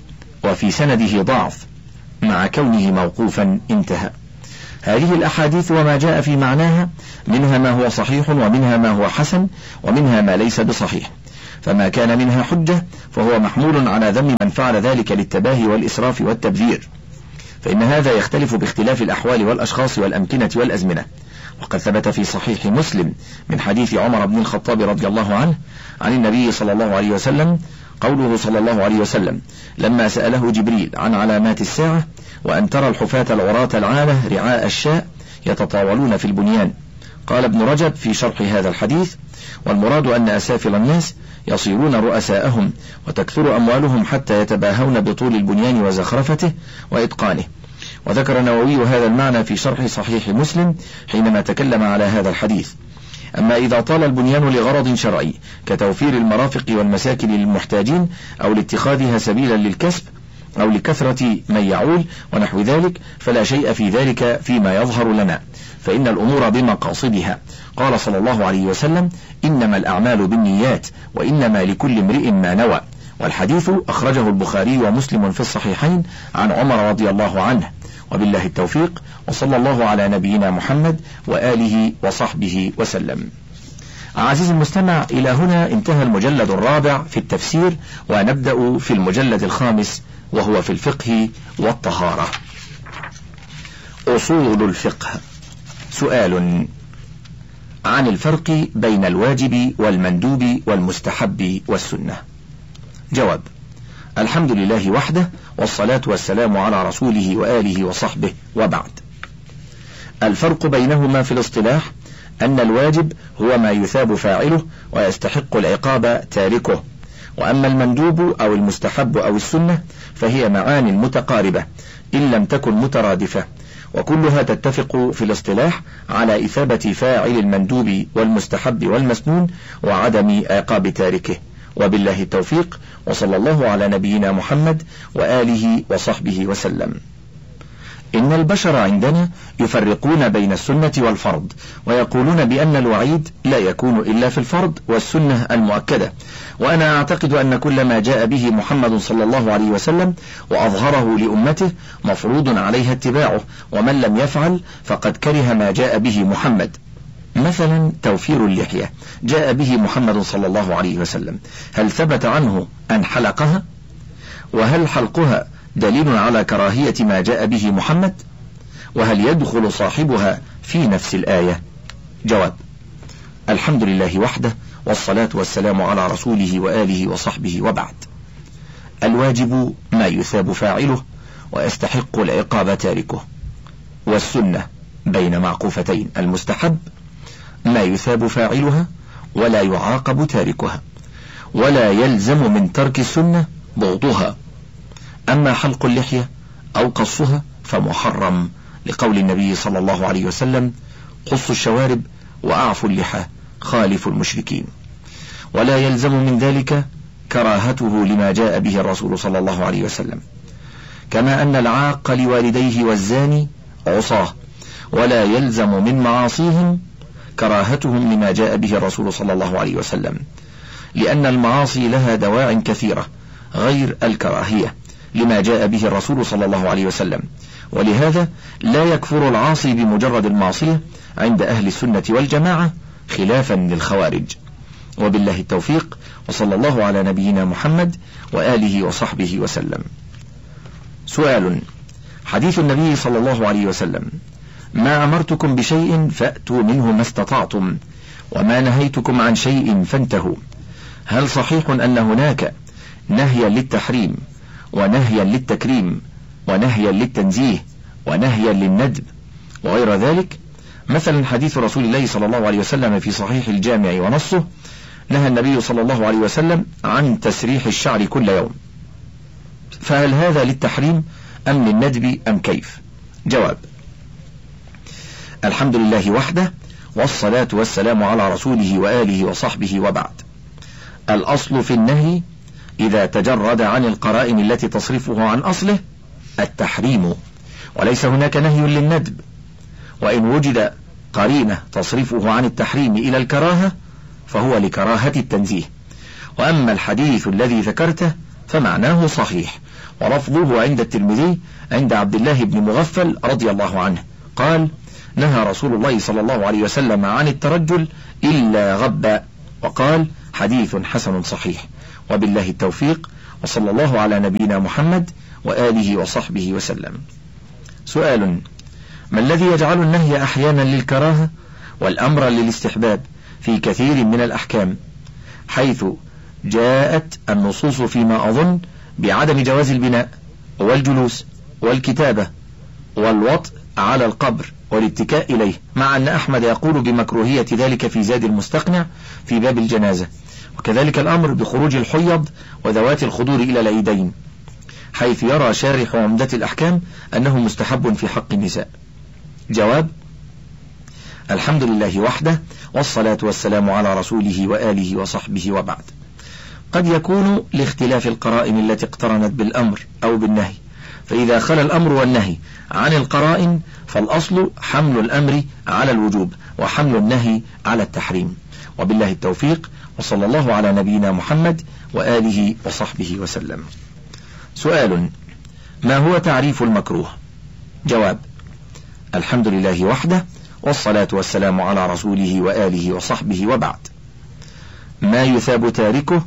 وفي سنده ضعف مع كونه موقوفا. انتهى. هذه الأحاديث وما جاء في معناها منها ما هو صحيح ومنها ما هو حسن ومنها ما ليس بصحيح، فما كان منها حجة فهو محمول على ذم من فعل ذلك للتباهي والإسراف والتبذير، فإن هذا يختلف باختلاف الأحوال والأشخاص والأمكنة والأزمنة. وقد ثبت في صحيح مسلم من حديث عمر بن الخطاب رضي الله عنه عن النبي صلى الله عليه وسلم قوله صلى الله عليه وسلم لما سأله جبريل عن علامات الساعة: وأن ترى الحفاة العراة العالة رعاء الشاء يتطاولون في البنيان. قال ابن رجب في شرح هذا الحديث: والمراد أن أسافل الناس يصيرون رؤساءهم وتكثر أموالهم حتى يتباهون بطول البنيان وزخرفته وإتقانه. وذكر النووي هذا المعنى في شرح صحيح مسلم حينما تكلم على هذا الحديث. أما إذا طال البنيان لغرض شرعي كتوفير المرافق والمساكن للمحتاجين أو لاتخاذها سبيلا للكسب أو لكثرة من يعول ونحو ذلك فلا شيء في ذلك فيما يظهر لنا، فإن الأمور بمقاصدها. قال صلى الله عليه وسلم: إنما الأعمال بالنيات وإنما لكل امرئ ما نوى. والحديث أخرجه البخاري ومسلم في الصحيحين عن عمر رضي الله عنه. وبالله التوفيق، وصلى الله على نبينا محمد وآله وصحبه وسلم. عزيزي المستمع، إلى هنا انتهى المجلد الرابع في التفسير، ونبدأ في المجلد الخامس وهو في الفقه والطهارة. أصول الفقه. سؤال عن الفرق بين الواجب والمندوب والمستحب والسنة. جواب: الحمد لله وحده، والصلاة والسلام على رسوله وآله وصحبه، وبعد. الفرق بينهما في الاصطلاح أن الواجب هو ما يثاب فاعله ويستحق العقاب تاركه، وأما المندوب أو المستحب أو السنة فهي معان متقاربة إن لم تكن مترادفة، وكلها تتفق في الاصطلاح على إثابة فاعل المندوب والمستحب والمسنون وعدم عقاب تاركه. وبالله التوفيق، وصلى الله على نبينا محمد وآله وصحبه وسلم. إن البشر عندنا يفرقون بين السنة والفرض، ويقولون بأن الوعيد لا يكون إلا في الفرض والسنة المؤكدة، وأنا أعتقد أن كل ما جاء به محمد صلى الله عليه وسلم وأظهره لأمته مفروض عليها اتباعه، ومن لم يفعل فقد كره ما جاء به محمد. مثلا توفير اللحية جاء به محمد صلى الله عليه وسلم، هل ثبت عنه أن حلقها؟ وهل حلقها دليل على كراهية ما جاء به محمد؟ وهل يدخل صاحبها في نفس الآية؟ جواب: الحمد لله وحده، والصلاة والسلام على رسوله وآله وصحبه، وبعد. الواجب ما يثاب فاعله ويستحق العقاب تاركه، والسنة بين معقوفتين. المستحب ما يثاب فاعلها ولا يعاقب تاركها، ولا يلزم من ترك السنة بغضها. أما حلق اللحية أو قصها فمحرم، لقول النبي صلى الله عليه وسلم: قصوا الشوارب وأعفوا اللحى خالفوا المشركين. ولا يلزم من ذلك كراهته لما جاء به الرسول صلى الله عليه وسلم، كما أن العاق لوالديه والزاني عصاه، ولا يلزم من معاصيهم كراهتهم لما جاء به الرسول صلى الله عليه وسلم، لأن المعاصي لها دواع كثيرة غير الكراهية لما جاء به الرسول صلى الله عليه وسلم، ولهذا لا يكفر العاصي بمجرد المعصية عند أهل السنة والجماعة، خلافا للخوارج. وبالله التوفيق، وصلى الله على نبينا محمد وآله وصحبه وسلم. سؤال: حديث النبي صلى الله عليه وسلم: ما أمرتكم بشيء فأتوا منه ما استطعتم، وما نهيتكم عن شيء فانتهوا، هل صحيح أن هناك نهيا للتحريم ونهيا للتكريم ونهيا للتنزيه ونهيا للندب وغير ذلك؟ مثلا حديث رسول الله صلى الله عليه وسلم في صحيح الجامع ونصه: نهى النبي صلى الله عليه وسلم عن تسريح الشعر كل يوم، فهل هذا للتحريم أم للندب أم كيف؟ جواب: الحمد لله وحده، والصلاة والسلام على رسوله وآله وصحبه، وبعد. الأصل في النهي إذا تجرد عن القرائن التي تصرفه عن أصله التحريم، وليس هناك نهي للندب، وإن وجد قرينة تصرفه عن التحريم إلى الكراهة فهو لكراهة التنزيه. وأما الحديث الذي ذكرته فمعناه صحيح. ولفظه عند الترمذي عند عبد الله بن مغفل رضي الله عنه قال: نهى رسول الله صلى الله عليه وسلم عن الترجل إلا غبا، وقال: حديث حسن صحيح. وبالله التوفيق، وصلى الله على نبينا محمد وآله وصحبه وسلم. سؤال: ما الذي يجعل النهي أحيانا للكراهة والأمر للاستحباب في كثير من الأحكام، حيث جاءت النصوص فيما أظن بعدم جواز البناء والجلوس والكتابة والوطء على القبر والاتكاء إليه، مع أن أحمد يقول بمكروهية ذلك في زاد المستقنع في باب الجنازة، وكذلك الأمر بخروج الحيض وذوات الخدور إلى العيدين، حيث يرى شارح عمدة الأحكام أنه مستحب في حق النساء. جواب: الحمد لله وحده، والصلاة والسلام على رسوله وآله وصحبه، وبعد. قد يكون لاختلاف القرائن التي اقترنت بالأمر أو بالنهي، فإذا خلا الأمر والنهي عن القرائن فالأصل حمل الأمر على الوجوب وحمل النهي على التحريم. وبالله التوفيق، وصلى الله على نبينا محمد وآله وصحبه وسلم. سؤال: ما هو تعريف المكروه؟ جواب: الحمد لله وحده، والصلاة والسلام على رسوله وآله وصحبه، وبعد. ما يثاب تاركه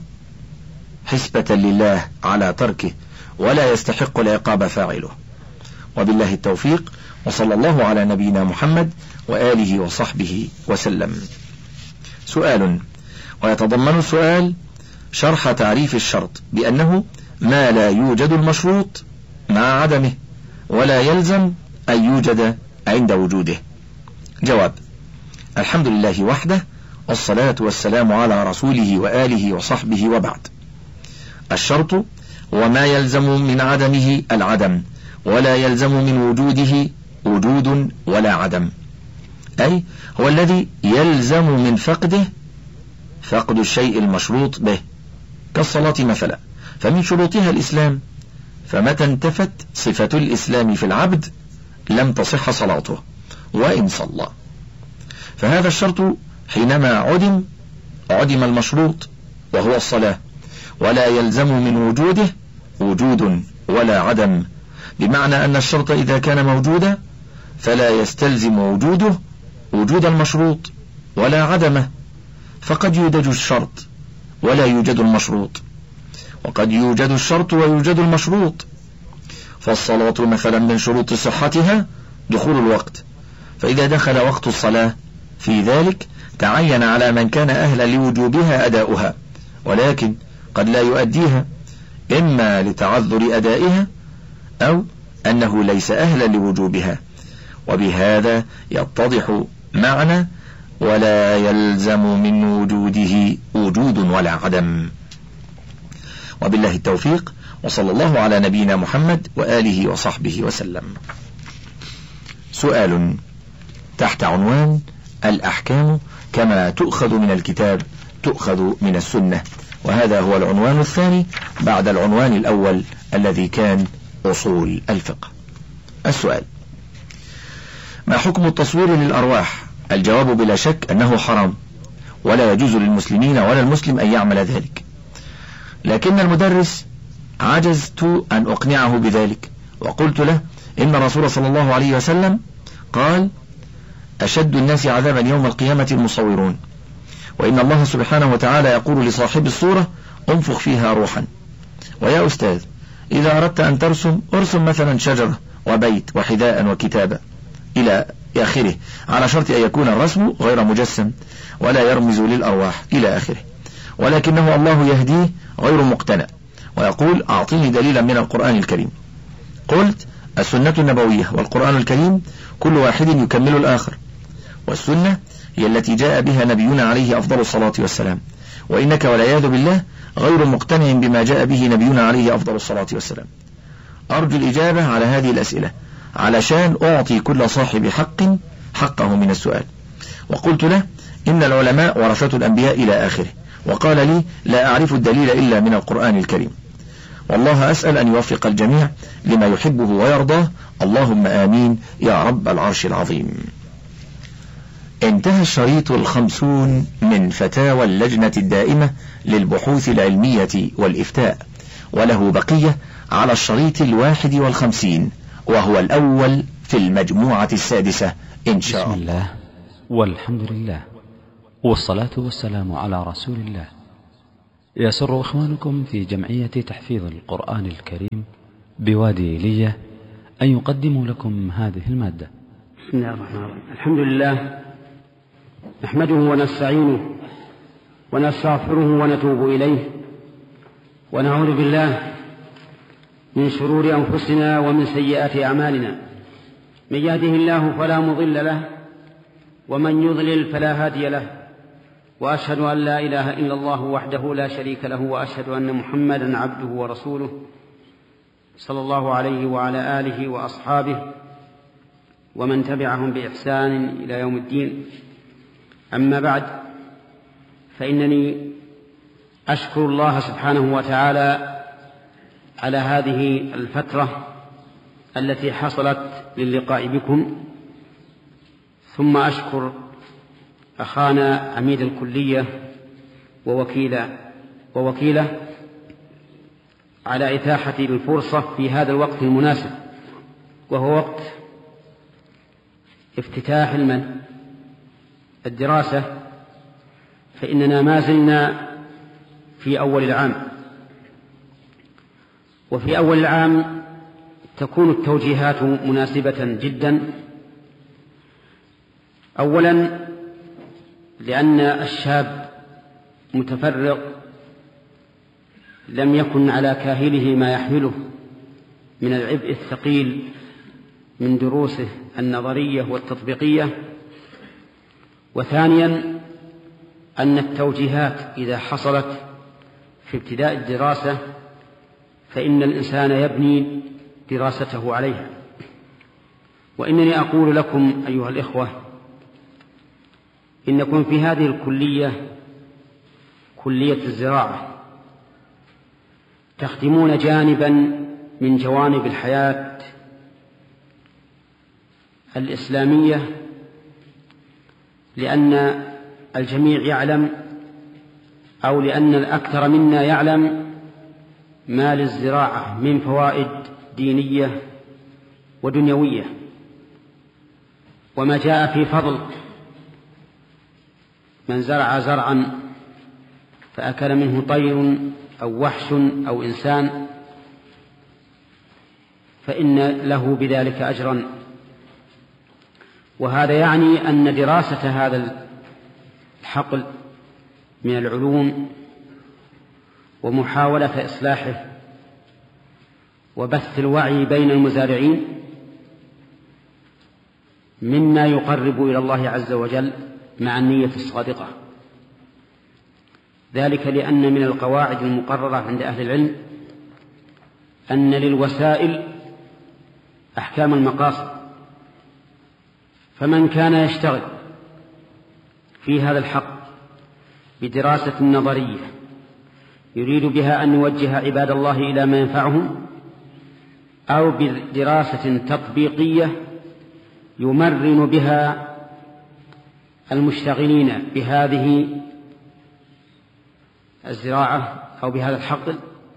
حسبة لله على تركه، ولا يستحق العقاب فاعله. وبالله التوفيق، وصلى الله على نبينا محمد وآله وصحبه وسلم. سؤال: ويتضمن السؤال شرح تعريف الشرط بأنه ما لا يوجد المشروط مع عدمه، ولا يلزم أن يوجد عند وجوده. جواب: الحمد لله وحده، والصلاة والسلام على رسوله وآله وصحبه، وبعد. الشرط هو ما يلزم من عدمه العدم، ولا يلزم من وجوده وجود ولا عدم، أي هو الذي يلزم من فقده فقد الشيء المشروط به، كالصلاة مثلا، فمن شروطها الإسلام، فمتى انتفت صفة الإسلام في العبد لم تصح صلاته وإن صلى. فهذا الشرط حينما عدم المشروط وهو الصلاة، ولا يلزم من وجوده وجود ولا عدم، بمعنى أن الشرط إذا كان موجودا فلا يستلزم وجوده وجود المشروط ولا عدمه، فقد يوجد الشرط ولا يوجد المشروط، وقد يوجد الشرط ويوجد المشروط. فالصلاة مثلا من شروط صحتها دخول الوقت، فإذا دخل وقت الصلاة في ذلك تعين على من كان أهلا لوجوبها أداؤها، ولكن قد لا يؤديها، إما لتعذر أدائها أو أنه ليس أهلا لوجوبها. وبهذا يتضح معنى ولا يلزم من وجوده وجود ولا عدم. وبالله التوفيق، وصلى الله على نبينا محمد وآله وصحبه وسلم. سؤال تحت عنوان: الأحكام كما تؤخذ من الكتاب تؤخذ من السنة، وهذا هو العنوان الثاني بعد العنوان الأول الذي كان أصول الفقه. السؤال: ما حكم التصوير للأرواح؟ الجواب بلا شك أنه حرام، ولا يجوز للمسلمين ولا المسلم أن يعمل ذلك، لكن المدرس عجزت أن أقنعه بذلك، وقلت له إن الرسول صلى الله عليه وسلم قال: أشد الناس عذابا يوم القيامة المصورون، وإن الله سبحانه وتعالى يقول لصاحب الصورة: انفخ فيها روحا. ويا أستاذ، إذا أردت أن ارسم مثلا شجرة وبيت وحذاء وكتابة إلى آخره، على شرط أن يكون الرسم غير مجسم ولا يرمز للأرواح إلى آخره، ولكنه الله يهديه غير مقتنع، ويقول: أعطيني دليلا من القرآن الكريم. قلت: السنة النبوية والقرآن الكريم كل واحد يكمل الآخر، والسنة هي التي جاء بها نبينا عليه أفضل الصلاة والسلام، وإنك والعياذ بالله غير مقتنع بما جاء به نبينا عليه أفضل الصلاة والسلام. أرجو الإجابة على هذه الأسئلة علشان أعطي كل صاحب حق حقه من السؤال. وقلت له: إن العلماء ورثة الأنبياء إلى آخره، وقال لي: لا أعرف الدليل إلا من القرآن الكريم. والله أسأل أن يوفق الجميع لما يحبه ويرضاه، اللهم آمين يا رب العرش العظيم. انتهى الشريط 50 من فتاوى اللجنة الدائمة للبحوث العلمية والإفتاء، وله بقية على الشريط 51 وهو الأول في المجموعة السادسة إن شاء الله. بسم الله والحمد لله والصلاة والسلام على رسول الله. يسر إخوانكم في جمعية تحفيظ القرآن الكريم بوادي إيليا أن يقدموا لكم هذه المادة. بسم الله الرحمن الرحيم. الحمد لله نحمده ونستعينه ونستغفره ونتوب إليه ونعوذ بالله من شرور أنفسنا ومن سيئات أعمالنا. من يهده الله فلا مضل له ومن يضلل فلا هادي له، وأشهد أن لا إله إلا الله وحده لا شريك له، وأشهد أن محمدا عبده ورسوله صلى الله عليه وعلى آله وأصحابه ومن تبعهم بإحسان إلى يوم الدين. أما بعد، فإنني أشكر الله سبحانه وتعالى على هذه الفترة التي حصلت للقاء بكم، ثم أشكر أخانا عميد الكلية ووكيله على إتاحة الفرصة في هذا الوقت المناسب، وهو وقت افتتاح الدراسة، فإننا ما زلنا في أول العام، وفي أول العام تكون التوجيهات مناسبة جدا. أولا لأن الشاب متفرغ لم يكن على كاهله ما يحمله من العبء الثقيل من دروسه النظرية والتطبيقية. وثانيا أن التوجيهات إذا حصلت في ابتداء الدراسة فإن الإنسان يبني دراسته عليها. وإنني أقول لكم أيها الإخوة إنكم في هذه الكلية، كلية الزراعة، تخدمون جانبا من جوانب الحياة الإسلامية، لأن الجميع يعلم أو لأن الأكثر منا يعلم ما للزراعة من فوائد دينية ودنيوية، وما جاء في فضل من زرع زرعا فأكل منه طير أو وحش أو إنسان فإن له بذلك أجرا. وهذا يعني أن دراسة هذا الحقل من العلوم ومحاولة إصلاحه وبث الوعي بين المزارعين مما يقرب إلى الله عز وجل مع النية الصادقة. ذلك لأن من القواعد المقررة عند أهل العلم أن للوسائل أحكام المقاصد، فمن كان يشتغل في هذا الحق بدراسة نظرية يريد بها أن يوجه عباد الله إلى ما ينفعهم، أو بدراسة تطبيقية يمرن بها المشتغلين بهذه الزراعة أو بهذا الحقل،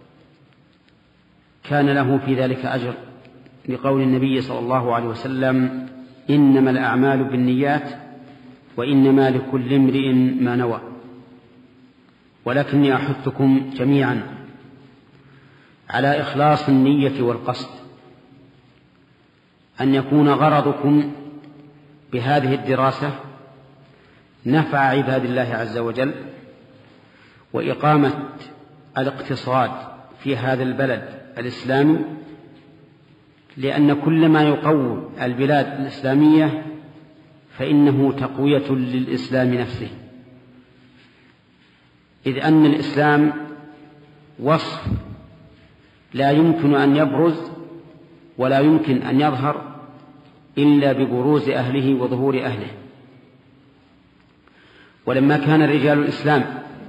كان له في ذلك أجر، لقول النبي صلى الله عليه وسلم: إنما الأعمال بالنيات وإنما لكل امرئ ما نوى. ولكني أحثكم جميعا على إخلاص النية والقصد، أن يكون غرضكم بهذه الدراسة نفع عباد الله عز وجل وإقامة الاقتصاد في هذا البلد الإسلامي، لأن كل ما يقوي البلاد الإسلامية فإنه تقوية للإسلام نفسه، إذ أن الإسلام وصف لا يمكن أن يبرز ولا يمكن أن يظهر إلا ببروز أهله وظهور أهله. ولما كان رجال الإسلام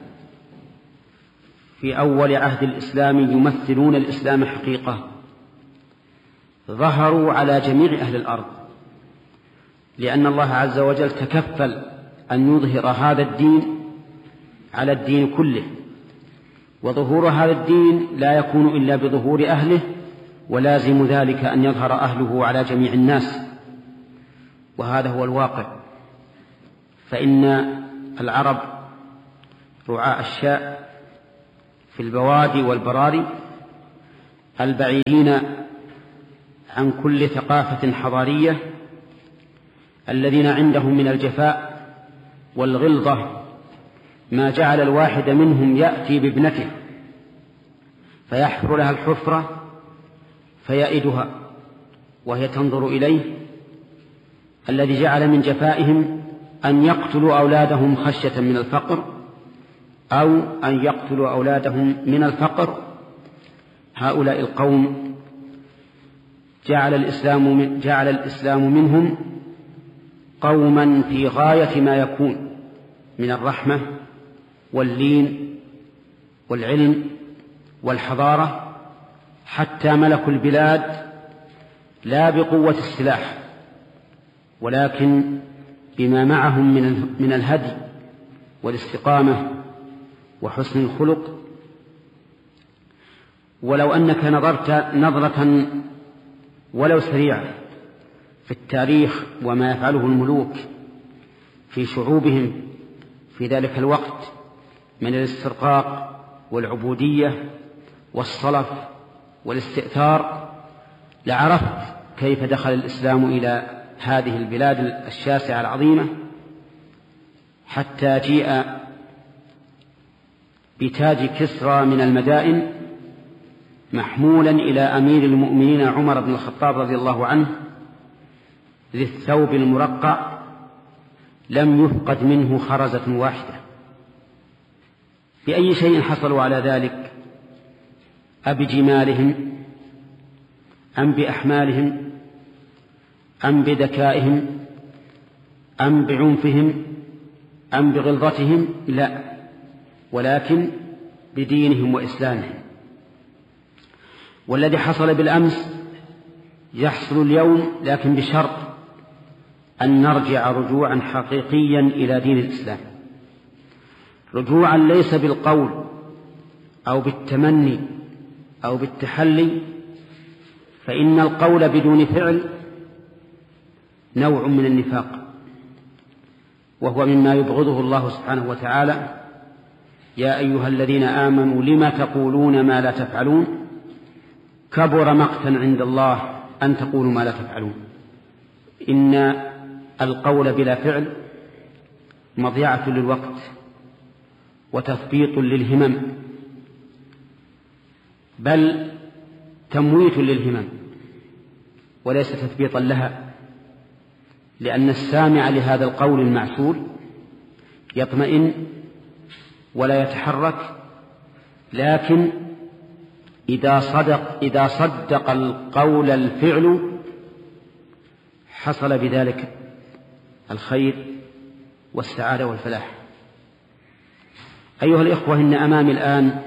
في أول عهد الإسلام يمثلون الإسلام حقيقة، ظهروا على جميع أهل الأرض، لأن الله عز وجل تكفل أن يظهر هذا الدين على الدين كله، وظهور هذا الدين لا يكون إلا بظهور أهله، ولازم ذلك أن يظهر أهله على جميع الناس، وهذا هو الواقع. فإن العرب رعاء الشاء في البوادي والبراري البعيدين عن كل ثقافة حضارية، الذين عندهم من الجفاء والغلظة ما جعل الواحد منهم يأتي بابنته فيحفر لها الحفرة فيئدها وهي تنظر إليه، الذي جعل من جفائهم أن يقتلوا أولادهم خشية من الفقر، أو أن يقتلوا أولادهم من الفقر. هؤلاء القوم جعل الإسلام منهم قوما في غاية ما يكون من الرحمة واللين والعلم والحضارة، حتى ملكوا البلاد لا بقوة السلاح ولكن بما معهم من الهدي والاستقامة وحسن الخلق. ولو أنك نظرت نظرة ولو سريعة في التاريخ وما يفعله الملوك في شعوبهم في ذلك الوقت من الاسترقاق والعبودية والصلف والاستئثار، لعرفت كيف دخل الإسلام إلى هذه البلاد الشاسعة العظيمة، حتى جيء بتاج كسرى من المدائن محمولا إلى أمير المؤمنين عمر بن الخطاب رضي الله عنه ذي الثوب المرقع، لم يفقد منه خرزة واحدة. بأي شيء حصلوا على ذلك؟ أبجمالهم أم بأحمالهم أم بذكائهم أم بعنفهم أم بغلظتهم؟ لا، ولكن بدينهم وإسلامهم. والذي حصل بالأمس يحصل اليوم، لكن بشرط أن نرجع رجوعا حقيقيا إلى دين الإسلام، رجوعا ليس بالقول أو بالتمني أو بالتحلي، فإن القول بدون فعل نوع من النفاق، وهو مما يبغضه الله سبحانه وتعالى: يا أيها الذين آمنوا لم تقولون ما لا تفعلون كبر مقتا عند الله أن تقولوا ما لا تفعلون. إن القول بلا فعل مضيعة للوقت وتثبيط للهمم، بل تمويت للهمم وليس تثبيطا لها، لأن السامع لهذا القول المعسول يطمئن ولا يتحرك، لكن إذا صدق القول الفعل حصل بذلك الخير والسعادة والفلاح. أيها الإخوة، إن أمامي الآن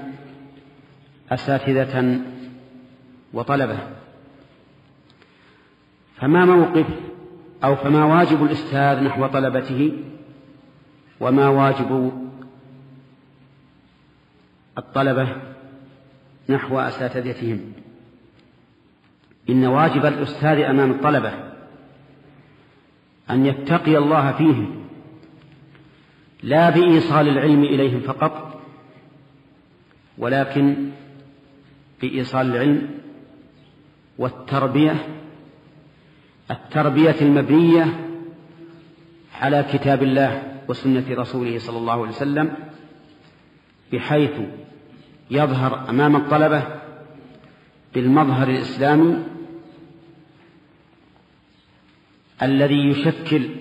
أساتذة وطلبة، فما موقف أو فما واجب الأستاذ نحو طلبته، وما واجب الطلبة نحو أساتذتهم؟ إن واجب الأستاذ أمام الطلبة أن يتقي الله فيهم، لا بإيصال العلم إليهم فقط، ولكن بإيصال العلم والتربية، التربية المبنية على كتاب الله وسنة رسوله صلى الله عليه وسلم، بحيث يظهر أمام الطلبة بالمظهر الإسلامي الذي يشكل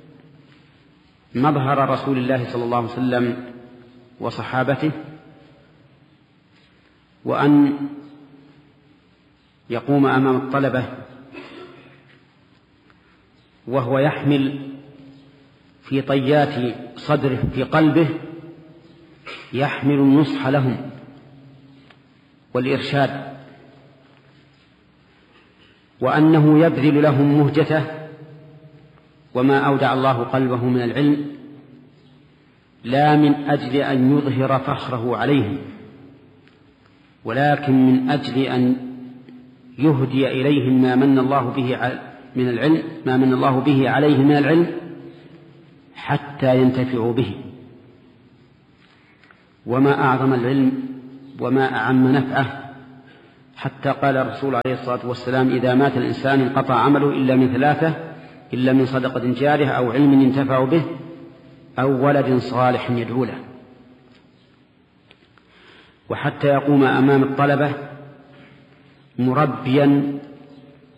مظهر رسول الله صلى الله عليه وسلم وصحابته، وأن يقوم أمام الطلبة وهو يحمل في طيات صدره في قلبه، يحمل النصح لهم والإرشاد، وأنه يبذل لهم مهجته وما أودع الله قلبه من العلم، لا من أجل أن يظهر فخره عليهم، ولكن من أجل أن يهدي إليهم ما من الله به من العلم، ما من الله به عليه من العلم حتى ينتفعوا به. وما أعظم العلم وما أعم نفعه، حتى قال الرسول عليه الصلاة والسلام: إذا مات الإنسان انقطع عمله إلا من ثلاثة: إلا من صدقة جارية أو علم ينتفع به أو ولد صالح يدعو له. وحتى يقوم أمام الطلبة مربيا